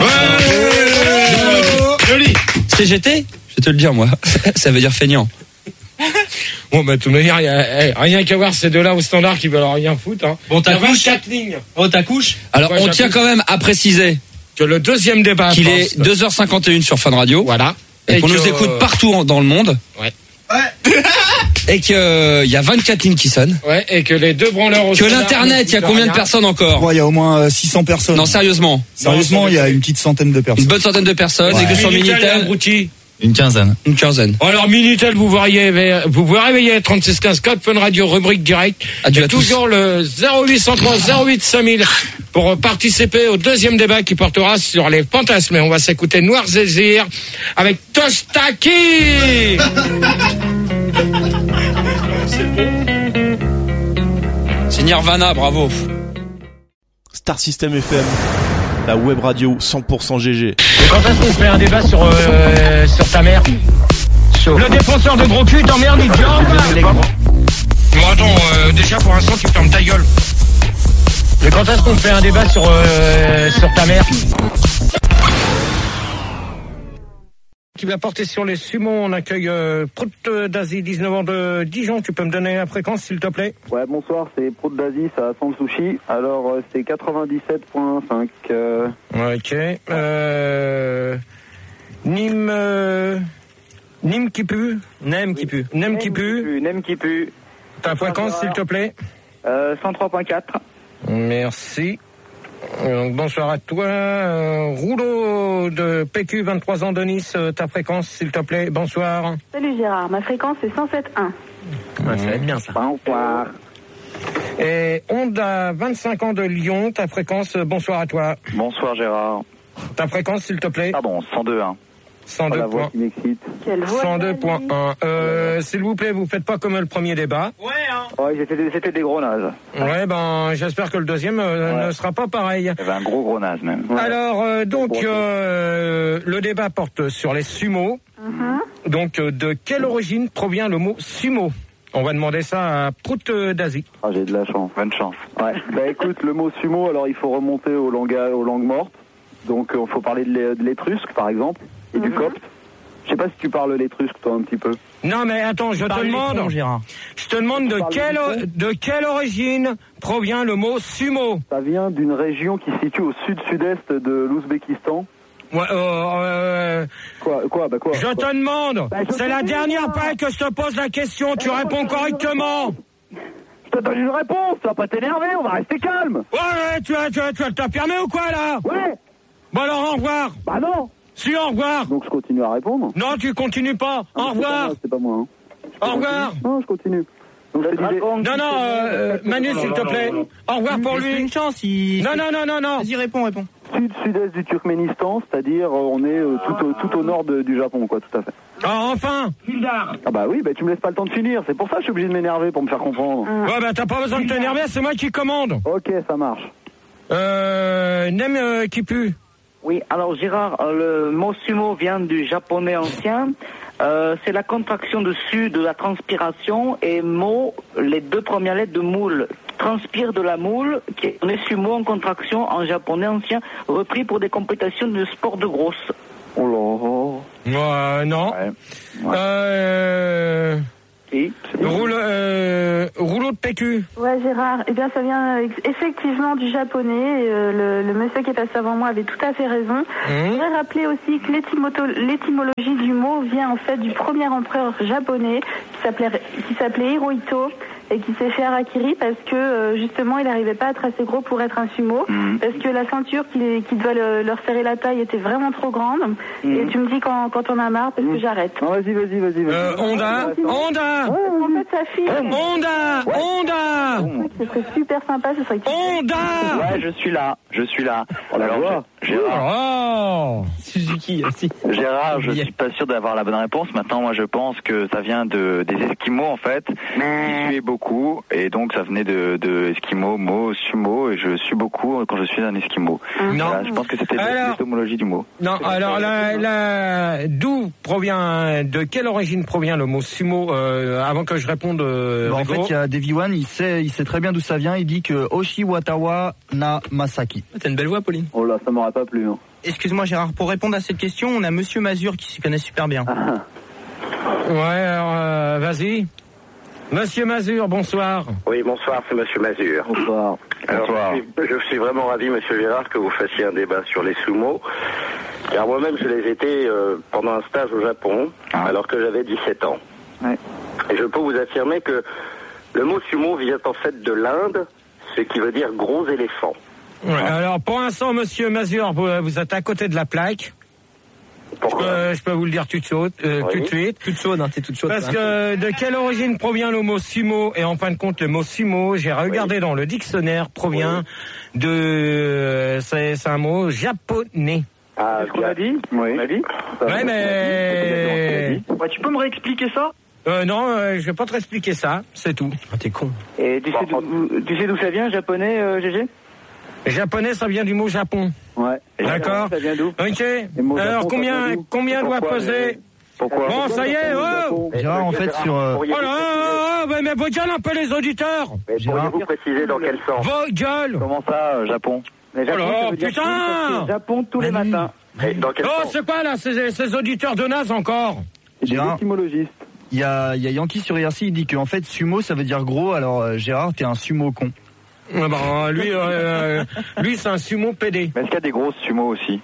Joli. C G T? Je vais te le dire, moi. Ça veut dire feignant. Bon, bah, de toute manière, il y a, eh, rien qu'à voir ces deux-là au standard qui veulent rien foutre, hein. Bon, Il y a t'accouches. vingt-quatre lignes. Oh, ta couche. Alors, Ouais, on j'appuie. tient quand même à préciser Que le deuxième débat. qu'il pense- est deux heures cinquante et une sur Fun Radio. Voilà. Et qu'on que- nous écoute partout en- dans le monde. Ouais. Et qu'il y a vingt-quatre lignes qui sonnent. Ouais, et que les deux branleurs au Que standard l'internet, il y a n'écoutent combien de rien. personnes encore? Moi, il y a au moins euh, six cents personnes. Non, sérieusement. Sérieusement, il y a une petite centaine de Une personnes. bonne centaine de personnes. Ouais. Et que sur Minitel, Minitel, abruti. Une quinzaine. une quinzaine. Alors Minitel, vous voyez, vous vous réveillez trente-six quinze code Fun Radio rubrique direct. Adieu Et à tous. toujours le zéro huit cent trois zéro huit cinq mille pour participer au deuxième débat qui portera sur les fantasmes. Et on va s'écouter Noir Zézir avec Tostaki. C'est Nirvana, bravo. Star System F M, la web radio cent pour cent G G. Et quand est-ce qu'on fait un débat sur, euh, sur ta mère? Le défenseur de gros cul t'emmerde, il dit Bon attends, euh, déjà pour l'instant tu fermes ta gueule. Et quand est-ce qu'on fait un débat sur, euh, sur ta mère? Qui va porter sur les sumo, on accueille euh, Prout d'Asie, dix-neuf ans de Dijon. Tu peux me donner la fréquence s'il te plaît? Ouais, bonsoir, c'est Prout d'Asie, ça Sans Sushi. Alors, euh, c'est quatre-vingt-dix-sept virgule cinq. Euh... Ok. Euh, Nîmes... Euh, Nîmes qui pue? Nem qui pue. Nem qui pue. Nem qui pue. Ta fréquence s'il te plaît? Euh, cent trois virgule quatre. Merci. Donc, bonsoir à toi. Euh, Rouleau de P Q, vingt-trois ans de Nice. euh, Ta fréquence, s'il te plaît. Bonsoir. Salut Gérard, ma fréquence est cent sept virgule un. Ouais, ça va être bien, ça. Bonsoir. Et Honda, vingt-cinq ans de Lyon. Ta fréquence, euh, bonsoir à toi. Bonsoir Gérard. Ta fréquence, s'il te plaît. Pardon, cent deux, hein. cent deux La voix points. qui m'excite. Quelle voix. cent deux point un. Euh, s'il vous plaît, vous faites pas comme le premier débat. Ouais, c'était des, c'était des gros nazes. Ouais, ben, j'espère que le deuxième euh, Ouais. ne sera pas pareil. Il y avait un gros gros naze même. Ouais. Alors, euh, donc, Bon, euh, le débat porte sur les sumos. Mhm. Donc, euh, de quelle origine provient le mot sumo? On va demander ça à Prout euh, d'Asie. Ah, j'ai de la chance. Bonne chance. Ouais. Bah écoute, le mot sumo, alors il faut remonter aux langues, aux langues mortes. Donc il faut parler de l'é- de l'étrusque par exemple et du copte. Je sais pas si tu parles l'étrusque toi un petit peu. Non, mais attends, je te demande, Gérard. je te demande de parles quelle, du de quelle origine provient le mot sumo? Ça vient d'une région qui se situe au sud-sud-est de l'Ouzbékistan. Ouais, euh, euh, Quoi, quoi, bah quoi je quoi te demande, Bah, je c'est te la dis, dernière moi. fois que je te pose la question, tu Eh, réponds moi, je te correctement. Je te donne une réponse, tu vas pas t'énerver, on va rester calme. Ouais, ouais, tu as, tu as, tu as, t'as permis ou quoi là? Ouais. Bon alors, au revoir. Bah non. Si, au revoir. Donc je continue à répondre. Non, tu continues pas. Ah, Au mais c'est pas revoir. moi, C'est pas moi. Hein. Au revoir. Non, je continue. Donc, je te disais- Non, non, euh, Manu, s'il te plaît. Au revoir pour lui. Une chance, il... Non, non, non, non, non. Vas-y, réponds, réponds. Sud, sud-est du Turkménistan, c'est-à-dire euh, on est euh, tout, au, tout au nord de- du Japon, quoi, tout à fait. Ah, enfin. Ah bah oui, bah tu me laisses pas le temps de finir, c'est pour ça que je suis obligé de m'énerver pour me faire comprendre. Ouais, bah t'as pas besoin de t'énerver, c'est moi qui commande. Ok, ça marche. Euh, Nem euh, qui pue. Oui, alors Gérard, euh, le mot sumo vient du japonais ancien. Euh, c'est la contraction dessus de la transpiration et mo, les deux premières lettres de moule. Transpire de la moule, qui est on est sumo en contraction en japonais ancien, repris pour des compétitions de sport de grosse. Oh là. Ouais, non. Ouais. Ouais. Euh... Et Roule, euh, rouleau de P Q. Ouais, Gérard, eh bien ça vient euh, effectivement du japonais. Euh, le, le monsieur qui est passé avant moi avait tout à fait raison. Mmh. Je voudrais rappeler aussi que l'étymoto- l'étymologie du mot vient en fait du premier empereur japonais qui s'appelait qui s'appelait Hirohito et qui s'est fait harakiri parce que euh, justement il n'arrivait pas à être assez gros pour être un sumo, Mmh. parce que la ceinture qui, qui doit le- leur serrer la taille était vraiment trop grande. Mmh. Et tu me dis quand, quand on a marre parce que j'arrête. Non, vas-y, vas-y, vas-y. vas-y. Euh, Honda, Honda, En fait, sa fille. Honda, Honda, Ce serait super sympa, ce serait. Honda. Ouais, je suis là, je suis là. Alors, voix. Gérard, Oh. Suzuki aussi. Gérard, je suis pas sûr d'avoir la bonne réponse. Maintenant, moi, je pense que ça vient de des Esquimaux en fait. J'y suis beaucoup et donc ça venait de, de Esquimaux, mot, sumo et je suis beaucoup quand je suis un Esquimau. Non. Voilà, je pense que c'était Alors- l'étymologie du mot. Non, alors la, la, d'où provient, de quelle origine provient le mot sumo euh, avant que je réponde euh, Bah, en Rigo. fait, il y a Davy One, il sait, il sait très bien d'où ça vient. Il dit que Oshiwatawa na Masaki. T'as une belle voix, Pauline. Oh là, ça m'aurait pas plu. Hein. Excuse-moi, Gérard, pour répondre à cette question, on a Monsieur Mazur qui s'y connaît super bien. Ouais, alors euh, vas-y. Monsieur Mazur, bonsoir. Oui, bonsoir, c'est Monsieur Mazur. Bonsoir. Alors, Bonsoir. Je, suis, je suis vraiment ravi, Monsieur Gérard, que vous fassiez un débat sur les sumo. Car moi-même, je les étais euh, pendant un stage au Japon, Ah. alors que j'avais dix-sept ans. Ouais. Et je peux vous affirmer que le mot sumo vient en fait de l'Inde, ce qui veut dire gros éléphant. Ouais, alors pour l'instant, Monsieur Mazur, vous, vous êtes à côté de la plaque. Je peux, je peux vous le dire tout de suite. Euh, Oui. tout de suite. Toute chaude, hein, t'es toute chaude. Parce hein. que de quelle origine provient le mot sumo? Et en fin de compte, le mot sumo, j'ai regardé dans le dictionnaire, provient de... euh, C'est c'est un mot japonais. Ah, Qu'est-ce qu'on a dit Oui. On a dit Ça, Ouais, on a mais... dit. Ouais, tu peux me réexpliquer ça Euh, non, euh, je vais pas te expliquer ça, c'est tout. Ah, t'es con. Et tu sais d'où tu sais d'où ça vient, japonais, euh, G G? Japonais, ça vient du mot Japon. Ouais. Et D'accord. Ça vient d'où Ok. mots Alors Japon, ça combien, vient d'où combien doit Pourquoi, peser? Pourquoi Bon, ça y est, oh Gérard, en fait, sur. euh, Oh là là, mais, mais vos gueules un peu les auditeurs. Mais pourriez-vous préciser dans quel sens? Vos gueules. Comment ça, euh, Japon? Mais Oh là, ça veut dire putain parce que Japon tous les matins. Et dans quel Oh, sens? c'est quoi là, ces, ces auditeurs de naze encore? C'est des Gérard. étymologistes. Il y a, il y a Yankee sur I R C, il dit qu'en fait, sumo, ça veut dire gros. Alors, euh, Gérard, t'es un sumo con. Ah bah, lui, euh, lui c'est un sumo P D. Mais est-ce qu'il y a des grosses sumo aussi?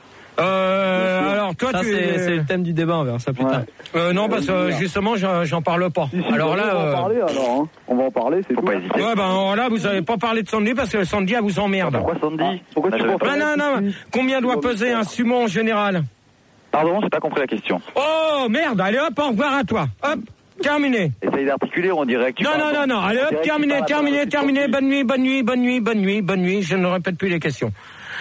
Euh, alors toi Ça, tu c'est c'est le thème du débat, on verra ça plus tard. Euh, non, parce que justement, j'en j'en parle pas. Si, si, Alors on là, va en euh, parler alors. Hein. On va en parler, c'est Faut tout. pas hésiter. ouais, ben alors là, vous avez pas parlé de Sandy parce que Sandy, elle vous emmerde. Pourquoi Sandy? Pourquoi Bah, tu j'avais penses pas- Non, non, non. Combien doit peser un sumo en général? Pardon, j'ai pas compris la question. Oh merde, allez hop, au revoir à toi. Hop, terminé. Essaye d'articuler, on dirait que tu Non, parles non, non, dans- non, allez on hop, dirait que tu terminé, parles à terminé, travers terminé. le Bonne nuit, bonne nuit, bonne nuit, bonne nuit, bonne nuit. Je ne répète plus les questions.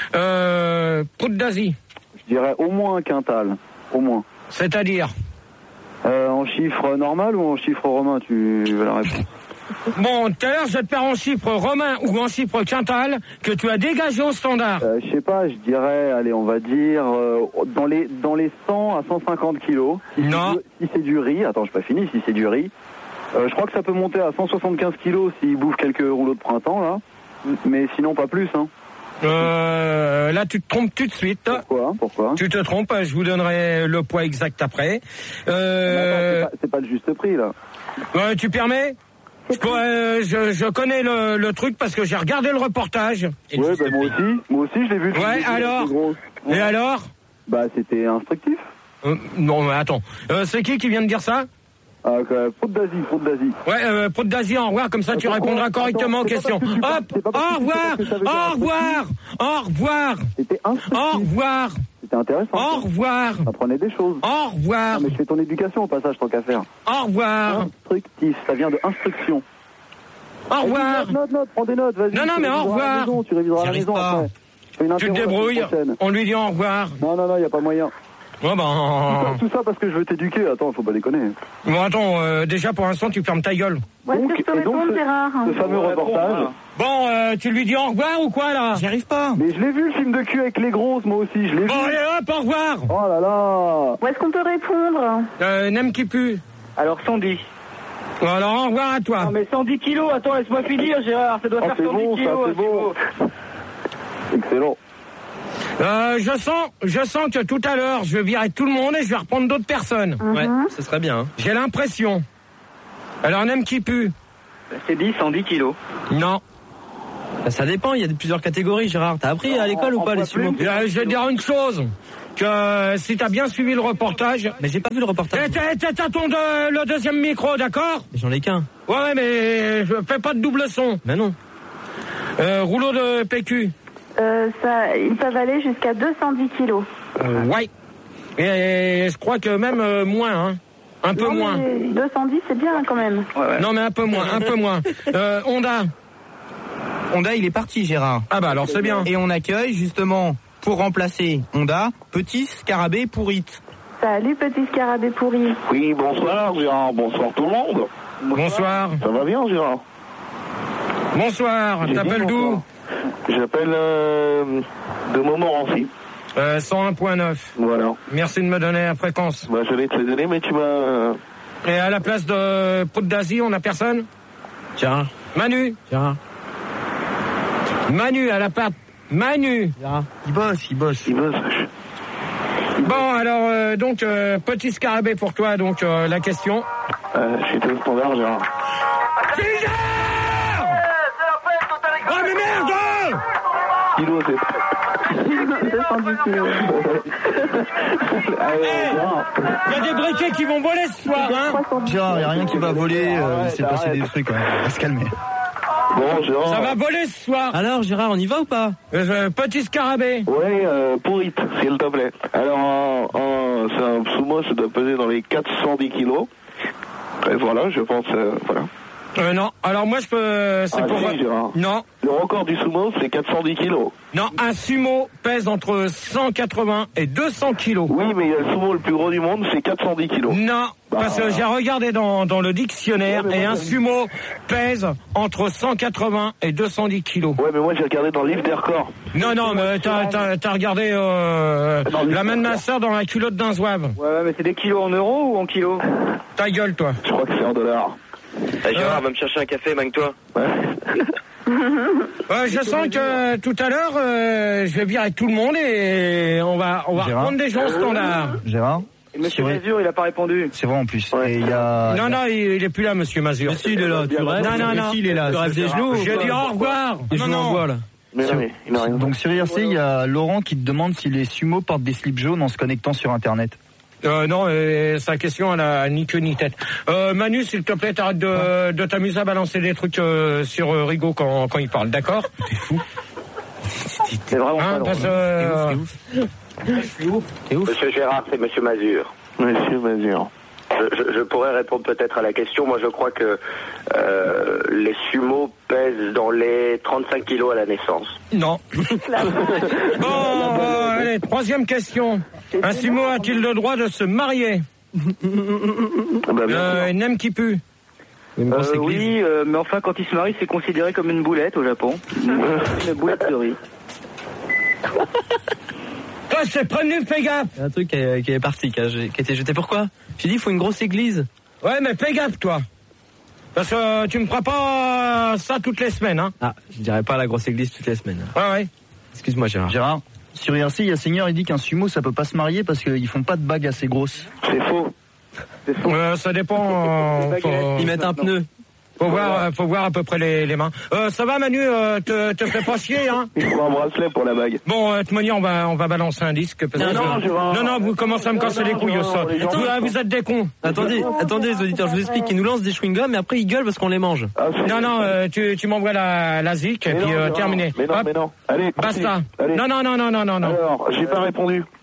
Euh, Prout d'Asie, Je dirais au moins un quintal. Au moins. c'est-à-dire? Euh, en chiffre normal ou en chiffre romain, tu veux la réponse? Bon, tout à l'heure, je vais te faire en chiffre romain ou en chiffre quintal que tu as dégagé au standard. Euh, je sais pas, je dirais, allez, on va dire euh, dans les dans les cent à cent cinquante kilos. Si Non. c'est du- Si c'est du riz, attends, je pas fini. Si c'est du riz, euh, je crois que ça peut monter à cent soixante-quinze kilos s'il bouffe quelques rouleaux de printemps là. Mais sinon pas plus, hein. Euh, là, tu te trompes tout de suite. Pourquoi Pourquoi Tu te trompes, je vous donnerai le poids exact après. Mais Euh, attends, c'est pas, c'est pas le juste prix là. ouais, tu permets? Je, pourrais, euh, je, je connais le, le truc parce que j'ai regardé le reportage. Ouais, bah, moi aussi, moi aussi je l'ai vu. Ouais, alors Et alors? Bah c'était instructif. Euh, non, mais attends. Euh, c'est qui qui vient de dire ça? Ah, euh, faute d'Asie, faute d'Asie. Ouais, euh, Prout d'Asie, au revoir, comme ça tu Pourquoi répondras Attends, correctement aux c'est pas questions. parce que tu Hop, penses- c'est pas parce au que tu sais revoir, pas ce que ça veut dire, au revoir, au revoir, C'était instructif. au revoir. c'était intéressant. Au revoir. Apprenez des choses. Au revoir. Non, mais je fais ton éducation au passage, tant qu'à faire. Au revoir. Instructif, ça vient de instruction. Au revoir. Note, note, note, prends des notes, vas-y. Non, non, mais au revoir. Maison, tu réviseras à la maison après. Je fais une Tu te interro la débrouilles, semaine prochaine. on lui dit au revoir. Non, non, non, y a pas moyen. Oh ben... Tout ça, tout ça parce que je veux t'éduquer, attends, faut pas déconner. Bon, attends, euh, déjà pour l'instant, tu fermes ta gueule. Ouais, est-ce que je peux répondre, Gérard? Ce fameux reportage. Bon, euh, tu lui dis au revoir ou quoi, là? J'y arrive pas. Mais je l'ai vu, le film de cul avec les grosses, moi aussi, je l'ai vu. Bon, allez, hop, au revoir. Oh là là. Où est-ce qu'on peut répondre? Euh, n'aime qui pue. Alors cent dix. Bon, alors au revoir à toi. Non mais cent dix kilos, attends, laisse-moi finir Gérard, ça doit Oh, faire c'est cent dix bon, ça, kilos. c'est bon. Excellent. Euh, je sens, je sens que tout à l'heure, je vais virer tout le monde et je vais reprendre d'autres personnes. Ouais, ce serait bien. Hein. J'ai l'impression. Alors, n'aime qui pue. C'est dit cent dix kilos. Non. Bah, ça dépend, il y a plusieurs catégories, Gérard. T'as appris à l'école ou pas les sumo? Euh, je vais te dire une chose. Que euh, si t'as bien suivi le reportage. Mais j'ai pas vu le reportage. Et t'as, t'as, t'as ton de, le deuxième micro, d'accord? Mais j'en ai qu'un. Ouais, ouais, mais je fais pas de double son. Mais non. Euh, rouleau de P Q. Euh, ça, ils peuvent aller jusqu'à deux cent dix kilos. Euh, ouais. Et je crois que même euh, moins, hein. Un peu Non, moins. mais deux cent dix, c'est bien quand même. Ouais, ouais. Non, mais un peu moins, un peu moins. Euh, Honda. Honda, il est parti, Gérard. Ah bah alors c'est bien. Et on accueille justement, pour remplacer Honda, Petit Scarabée Pourrite. Salut, petit scarabée pourri. Oui, bonsoir Gérard, bonsoir tout le monde. Bonsoir. Ça va bien Gérard? Bonsoir. J'ai T'appelles bien, d'où? bonsoir. J'appelle euh, de Montmorency. euh, cent un point neuf. Voilà. Merci de me donner la fréquence. Bah, je vais te les donner, mais tu m'as... Et à la place de Poudre d'Asie, on a personne? Gérard. Manu. Gérard. Manu à la patte. Manu. Gérard. Il bosse, il bosse. Il bosse. Bon, alors, euh, donc, euh, petit scarabée pour toi, donc, euh, la question. Euh, je suis au standard, Gérard. Oh, mais merde! Kilo, c'est... deux cent dix kilos. Il y a des briquets qui vont voler ce soir, hein? Gérard, il n'y a rien qui va voler, euh, il s'est arrête, passé arrête. des trucs, hein. On va se calmer. Bon, Gérard... Ça va voler ce soir. Alors, Gérard, on y va ou pas? Euh, petit scarabée. Oui, euh, pourrite, s'il te plaît. Alors, un, un, c'est un sumo, ça doit peser dans les quatre cent dix kilos. Et voilà, je pense, euh, voilà. Euh, non, alors moi je peux... C'est Ah, pour... si, Gérard. Non, Le record du sumo, c'est quatre cent dix kilos. non, un sumo pèse entre cent quatre-vingts et deux cents kilos. Oui, mais il y a le sumo le plus gros du monde, c'est quatre cent dix kilos. Non, parce que j'ai regardé dans, dans le dictionnaire Ouais, mais et moi, un j'ai- sumo pèse entre cent quatre-vingts et deux cent dix kilos. Ouais, mais moi j'ai regardé dans le livre des records. Non, non, mais t'as, t'as, t'as regardé euh, la main de ma soeur dans la culotte d'un zouave. Ouais, ouais, mais c'est des kilos en euros ou en kilos? Ta gueule, toi. Je crois que c'est en dollars. Eh, Gérard, va me chercher un café, magne-toi. Ouais. Euh, je sens que tout à l'heure, euh, je vais virer tout le monde et on va, on va Gérard. reprendre des gens au standard. Gérard, Et Monsieur C'est vrai. Mazur, il a pas répondu. c'est vrai en plus. Et il y a... Non, non, il, il est plus là, monsieur Mazur. Mais si, il est là, tu rêves. Non, non, Mais non. si, il est là. Tu rêves des genoux. J'ai dit au revoir. Les Non, genoux en non. bois, là. Mais non, mais il n'a rien. Donc sur I R C, il y a Laurent qui te demande si les sumos portent des slips jaunes en se connectant sur Internet. Euh, non, euh, sa question, elle a ni queue ni tête. Euh, Manu, s'il te plaît, t'arrêtes de, de t'amuser à balancer des trucs euh, sur euh, Rigaud quand, quand il parle, d'accord? T'es fou. C'est vraiment Hein, pas parce, drôle. euh, T'es ouf. Monsieur Gérard, c'est Monsieur Mazur. Monsieur Mazur. Je, je, je pourrais répondre peut-être à la question. Moi, je crois que euh, les sumos pèsent dans les trente-cinq kilos à la naissance. Non. Bon, euh, allez, troisième question. Un sumo a-t-il le droit de se marier? Bah, bien Euh, sûr. n'aime qui pue. Une grosse Euh, église. oui, euh, mais enfin, quand il se marie, c'est considéré comme une boulette au Japon. Une boulette de riz. Toi, je t'ai prévenu, fais gaffe. Il y a un truc qui est, qui est parti, qui a, qui a été jeté. Pourquoi? J'ai dit, il faut une grosse église. Ouais, mais fais gaffe, toi. Parce que euh, tu me feras pas ça toutes les semaines, hein. Ah, je dirais pas la grosse église toutes les semaines. Ouais, ouais. Excuse-moi, Gérard. Gérard, sur I R C, il y a Seigneur, il dit qu'un sumo, ça peut pas se marier parce qu'ils font pas de bagues assez grosses. C'est faux. Euh, ça dépend. euh, faut, Ils mettent un pneu. faut voir, euh, faut voir à peu près les, les mains. Euh, ça va, Manu, euh, te, te fais pas chier, hein. Il faut un bracelet pour la bague. Bon, euh, de toute manière, on va, on va balancer un disque. Parce Non, que- non, Gérard. non, non, vous commencez à me casser les couilles, ça. les gens- Vous, ah, vous êtes des cons. Attendez, attendez, les auditeurs, je vous explique. Ils nous lancent des chewing-gums et après ils gueulent parce qu'on les mange. Ah, c'est- Non, non, euh, tu, tu m'envoies la, la zik et Mais puis non, euh, Gérard. terminé. Mais non, Hop, mais non. Allez, basta. allez. Non, non, non, non, non, non, non. Alors, j'ai pas répondu.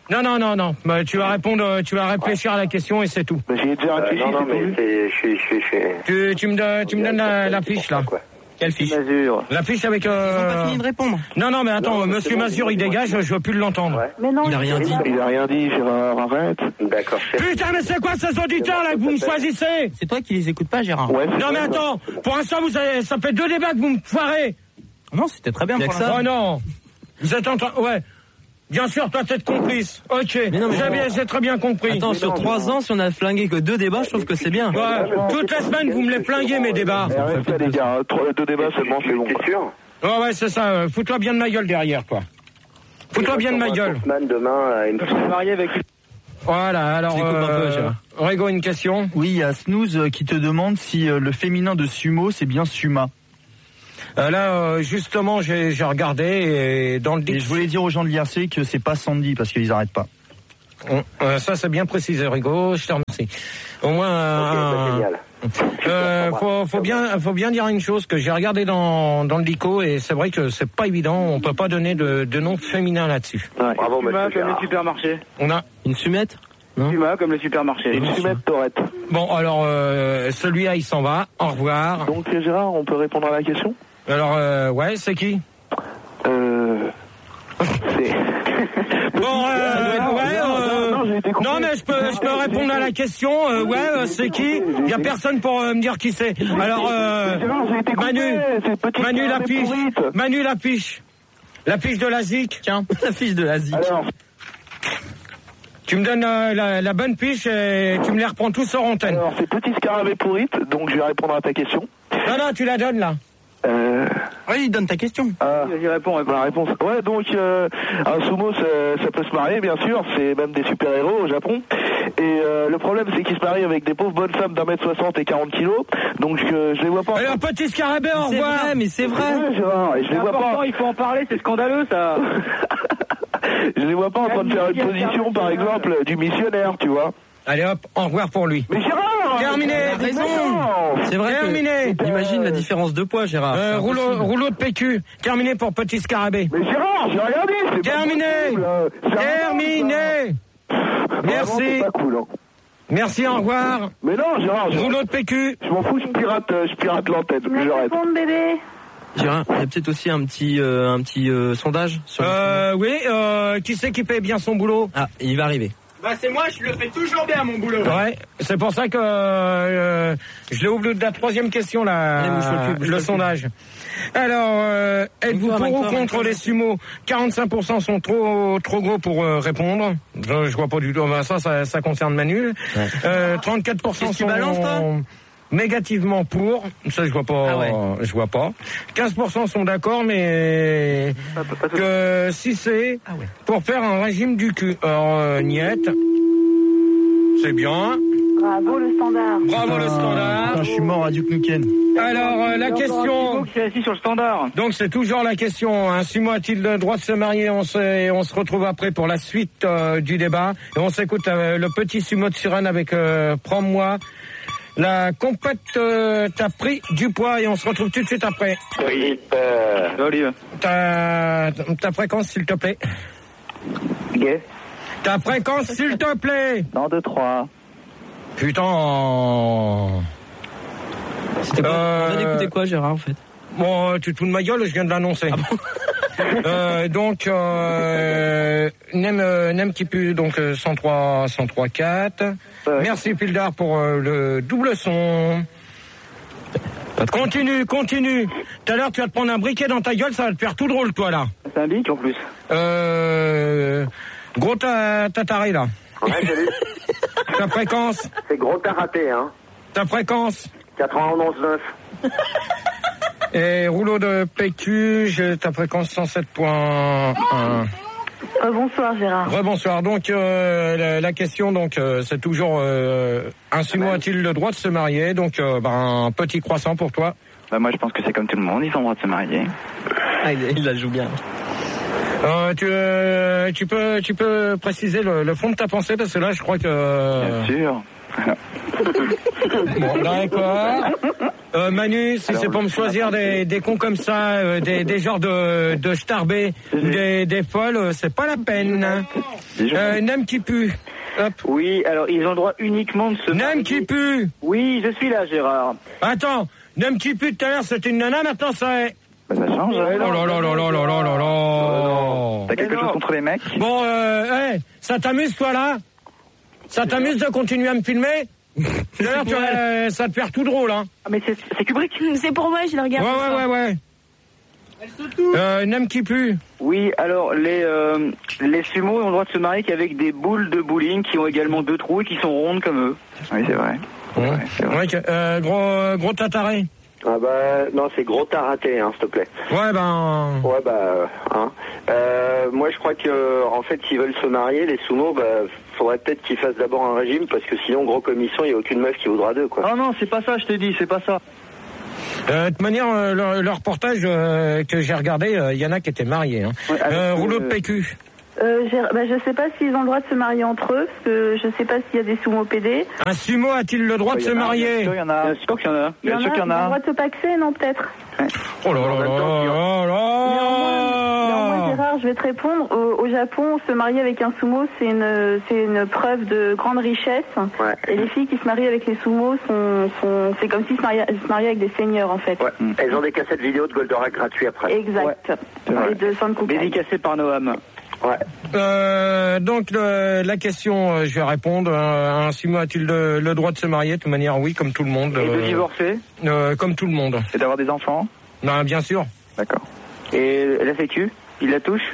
Non, non, non, non. Bah, tu vas répondre, euh, tu vas réfléchir à la question et c'est tout. Bah, j'ai déjà réfléchi, euh, non, non, c'est mais tout. c'est, je suis, je suis, je suis. Tu, tu me donnes, tu me donnes la, la fiche là. Quelle fiche? Mazur. La fiche avec. Euh... Ils ont pas fini de répondre. Non, non, mais attends, Non, Monsieur bon, Mazur, il bon, dégage, je veux plus l'entendre. Ouais. Mais non, Il a rien dit. Il a rien dit, Gérard, arrête. D'accord. Putain, mais c'est quoi ces auditeurs là que vous me choisissez? C'est toi qui les écoutes pas, Gérard. Ouais. Non, mais attends, pour l'instant, vous avez, ça fait deux débats que vous me foirez. Non, c'était très bien Y a pour que ça. l'instant. Oh non. Vous êtes en train. Ouais. Bien sûr, toi, t'es complice. Ok. Mais non, mais j'ai, non. bien, j'ai très bien compris. Attends, sur trois ans, si on a flingué que deux débats, je trouve que c'est bien. Ouais. Toutes les semaines, vous me les flinguez, mes débats. Eh, Arrête ça, les gars. Trois, deux débats seulement, c'est bon. T'es sûr? Ouais, ouais, c'est ça. euh, Fous-toi bien de ma gueule derrière, quoi. Fous-toi bien de ma gueule. Man demain à une. marié avec. Voilà, alors. Je découpe un peu, Gérard. Régo, une question. Oui, il y a Snooze euh, qui te demande si euh, le féminin de sumo, c'est bien Suma. Euh, là, euh, justement, j'ai, j'ai regardé et dans le Et je voulais dire aux gens de l'I R C que c'est pas Sandy parce qu'ils arrêtent pas. On- euh, ça, c'est bien précisé, Rigo. Je te remercie. Au moins, Ok, bah, euh, génial. euh, faut, faut bien, faut bien dire une chose que j'ai regardé dans dans le Lico et c'est vrai que c'est pas évident. On peut pas donner de, de nom féminin là-dessus. Ouais. Bravo, Puma monsieur comme le Gérard. supermarché. On a. Une sumette? Non. Puma comme le supermarché. Et une Sumette Torette. Bon, alors euh, celui-là, il s'en va. Au revoir. Donc, Gérard, on peut répondre à la question? Alors, euh, ouais, c'est qui? Euh. C'est. Bon, euh, ouais, euh, non, j'ai été coupé. non, mais je peux, je peux répondre à la question. Euh, ouais, euh, c'est qui? Il y a personne pour euh, me dire qui c'est. Alors, euh, Gérard, j'ai été coupé. Manu, C'est petit Manu la carré fiche, pourrite. Manu la fiche, la fiche de la Z I C. Tiens, la fiche de la Z I C. Alors, Tu me donnes euh, la, la bonne fiche et tu me les reprends tous sur antenne. alors c'est petit scarabée pourrite, donc je vais répondre à ta question. Non, non, tu la donnes là. Euh. Oui, donne ta question. Ah, j'y réponds, la réponse. Ouais, donc euh, un sumo, ça, ça peut se marier, bien sûr. C'est même des super-héros au Japon. Et euh, le problème, c'est qu'ils se marient avec des pauvres bonnes femmes d'un mètre soixante et quarante kilos. Donc je, je les vois pas. Alors, petit scarabée, au C'est revoir. vrai, mais c'est vrai. Ouais, Gérard, et je les vois pas. Il faut en parler, c'est scandaleux ça. Je les vois pas en train de faire une position, par exemple, du missionnaire, tu vois. Allez hop, au revoir pour lui. Mais Gérard, Terminé. T'as raison. C'est vrai Terminé. que, imagine la différence de poids, Gérard. Euh, C'est rouleau, impossible. rouleau de P Q. Terminé pour petit scarabée. Mais Gérard, j'ai rien dit. C'est Terminé. pas possible, hein. Terminé. Merci. Vraiment, c'est pas cool, hein. Merci, au revoir. Mais non, Gérard, je, Rouleau de P Q. je m'en fous, je pirate, euh, je pirate l'antenne. Tu me laisses J'arrête. répondre, bébé? Gérard, il y a peut-être aussi un petit, euh, un petit euh, sondage sur le- Euh, oui, euh, qui c'est qui paye bien son boulot? Ah, il va arriver. Bah c'est moi, je le fais toujours bien mon boulot. Ouais, c'est pour ça que euh, je l'ai oublié de la troisième question là, Allez, bouge-toi le cul, bouge-toi le le cul. sondage. Alors, euh, êtes-vous Encore, pour ou encore, contre encore. les sumos? quarante-cinq pour cent sont trop trop gros pour euh, répondre. Je, je vois pas du tout. Ben, ça, ça, ça concerne Manu. Ouais. Euh, trente-quatre pour cent Qu'est-ce que tu sont balances, toi négativement pour. Ça, je vois pas. Ah ouais. Je vois pas. quinze pour cent sont d'accord, mais que si c'est Ah ouais. pour faire un régime du cul. Alors, euh, niette. C'est bien. Bravo le standard. Bravo le standard. Putain, je suis mort à Duke Nukem. Alors, euh, la question. Qui est assis sur le standard. Donc, c'est toujours la question. Un Sumo a-t-il le droit de se marier? On se, on se retrouve après pour la suite euh, du débat. Et on s'écoute euh, le petit Sumo de Suren avec euh, Prends-moi. La compète euh, t'as pris du poids et on se retrouve tout de suite après. Oui, euh, Olive. Ta, ta fréquence, s'il te plaît. Gay. Ta fréquence, s'il te plaît. Non, deux, trois. Putain. C'était quoi Euh, On vient d'écouter quoi, Gérard, en fait? Bon, tu te fous de ma gueule, je viens de l'annoncer. euh, donc, euh, Nem, euh, Nem qui pue, donc euh, cent trois, cent trois, quatre. Ouais. Merci Pildar pour euh, le double son. Continue, continue. Tout à l'heure, tu vas te prendre un briquet dans ta gueule, ça va te faire tout drôle, toi, là. C'est un bic en plus. Euh, gros ta- tataré, là. ouais, j'ai vu. Ta fréquence, C'est gros t'as raté, hein. ta fréquence. quatre-vingt-onze neuf. Et rouleau de P Q, j'ai ta fréquence cent sept point un. Euh, bonsoir Gérard. Rebonsoir. Donc euh, la, la question, donc euh, c'est toujours euh, un sumo a-t-il le droit de se marier? Donc euh, ben, un petit croissant pour toi. Bah moi je pense que c'est comme tout le monde, ils ont le droit de se marier. Ah, il, il la joue bien. Euh, tu, euh, tu peux tu peux préciser le, le fond de ta pensée parce que là je crois que. Bien sûr. Bon, d'accord. Euh, Manu, si Alors, c'est pour me choisir des, des cons comme ça, euh, des, des genres de, de starbés, des, des folles, euh, c'est pas la peine. Euh, Nam qui pue. Hop. Oui, alors ils ont le droit uniquement de se Nam marier. qui pue. Oui, je suis là, Gérard. Attends, Nam qui pue tout à l'heure c'était une nana, maintenant ça est... Bah, ça change. Oh là là là là là là là là. T'as quelque chose contre les mecs? Bon, euh, hey, ça t'amuse toi là? Ça t'amuse de continuer à me filmer? D'ailleurs, tu vois, ça te perd tout drôle, hein. Ah, mais c'est, c'est Kubrick. C'est pour moi, je le regarde. Ouais, ouais, ouais, ouais. Euh, Nam qui pue. Oui, alors les euh, les sumo ont le droit de se marier qu'avec des boules de bowling qui ont également deux trous et qui sont rondes comme eux. Oui, c'est vrai. C'est vrai, c'est vrai. Ouais, euh, gros, gros tataré. Ah bah non, c'est gros t'as raté, hein, s'il te plaît. Ouais ben. Ouais bah hein. Euh, moi je crois que en fait s'ils veulent se marier, les sumo, bah faudrait peut-être qu'ils fassent d'abord un régime parce que sinon gros comme ils sont, il y a aucune meuf qui voudra d'eux quoi. Ah non, c'est pas ça, je t'ai dit, c'est pas ça. Euh, de toute manière, euh, le, le reportage euh, que j'ai regardé, il euh, y en a qui étaient mariés. Hein. Ouais, euh, rouleau euh, de P Q. Euh, j'ai- bah, je sais pas s'ils ont le droit de se marier entre eux, parce que je sais pas s'il y a des sumo P D. Un sumo a-t-il le droit de se marier? Il y en a. Bien sûr qu'il y en a. Il y en a, Bien sûr qu'il y en ils ont le a. droit de se paxer, non, peut-être. Oh là là là là là Néanmoins, Gérard, je vais te répondre. Au, au Japon, se marier avec un sumo, c'est une, c'est une preuve de grande richesse. Ouais. Et les filles qui se marient avec les sumos, sont, sont, c'est comme s'ils se mariaient, se mariaient avec des seigneurs, en fait. Ouais. Elles ont des cassettes vidéo de Goldorak gratuits après. Exact. Et de Sankokai. Dédicacé par Noam. Ouais. Euh, donc le, la question, euh, je vais répondre. Un, un sumo a-t-il le, le droit de se marier? De toute manière, oui, comme tout le monde. Et de euh, divorcer. euh, Comme tout le monde. Et d'avoir des enfants? Non, bien sûr. D'accord. Et la sécu, il la touche.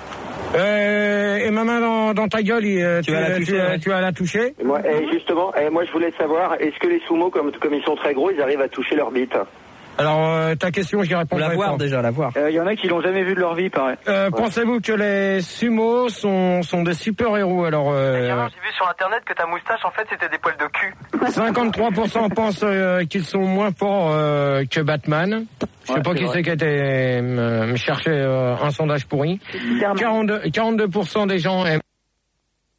Euh, et ma main dans, dans ta gueule, il, euh, Tu tu, vas la tu- toucher, ouais. tu vas la toucher. Et moi, et justement, et moi je voulais savoir, est-ce que les sumo, comme, comme ils sont très gros, ils arrivent à toucher leur bite? Alors, euh, ta question, j'y Faut répondrai la voir pas. déjà, la voir. Il euh, y en a qui l'ont jamais vu de leur vie, pareil. Euh, Ouais. Pensez-vous que les sumos sont, sont des super-héros? Alors, euh, J'ai vu sur internet que ta moustache en fait c'était des poils de cul. cinquante-trois pour cent pensent euh, qu'ils sont moins forts euh, que Batman. Je sais Ouais, pas c'est qui vrai. c'est qui était me, me chercher euh, un sondage pourri. Superman. quarante-deux, quarante-deux pour cent des gens aiment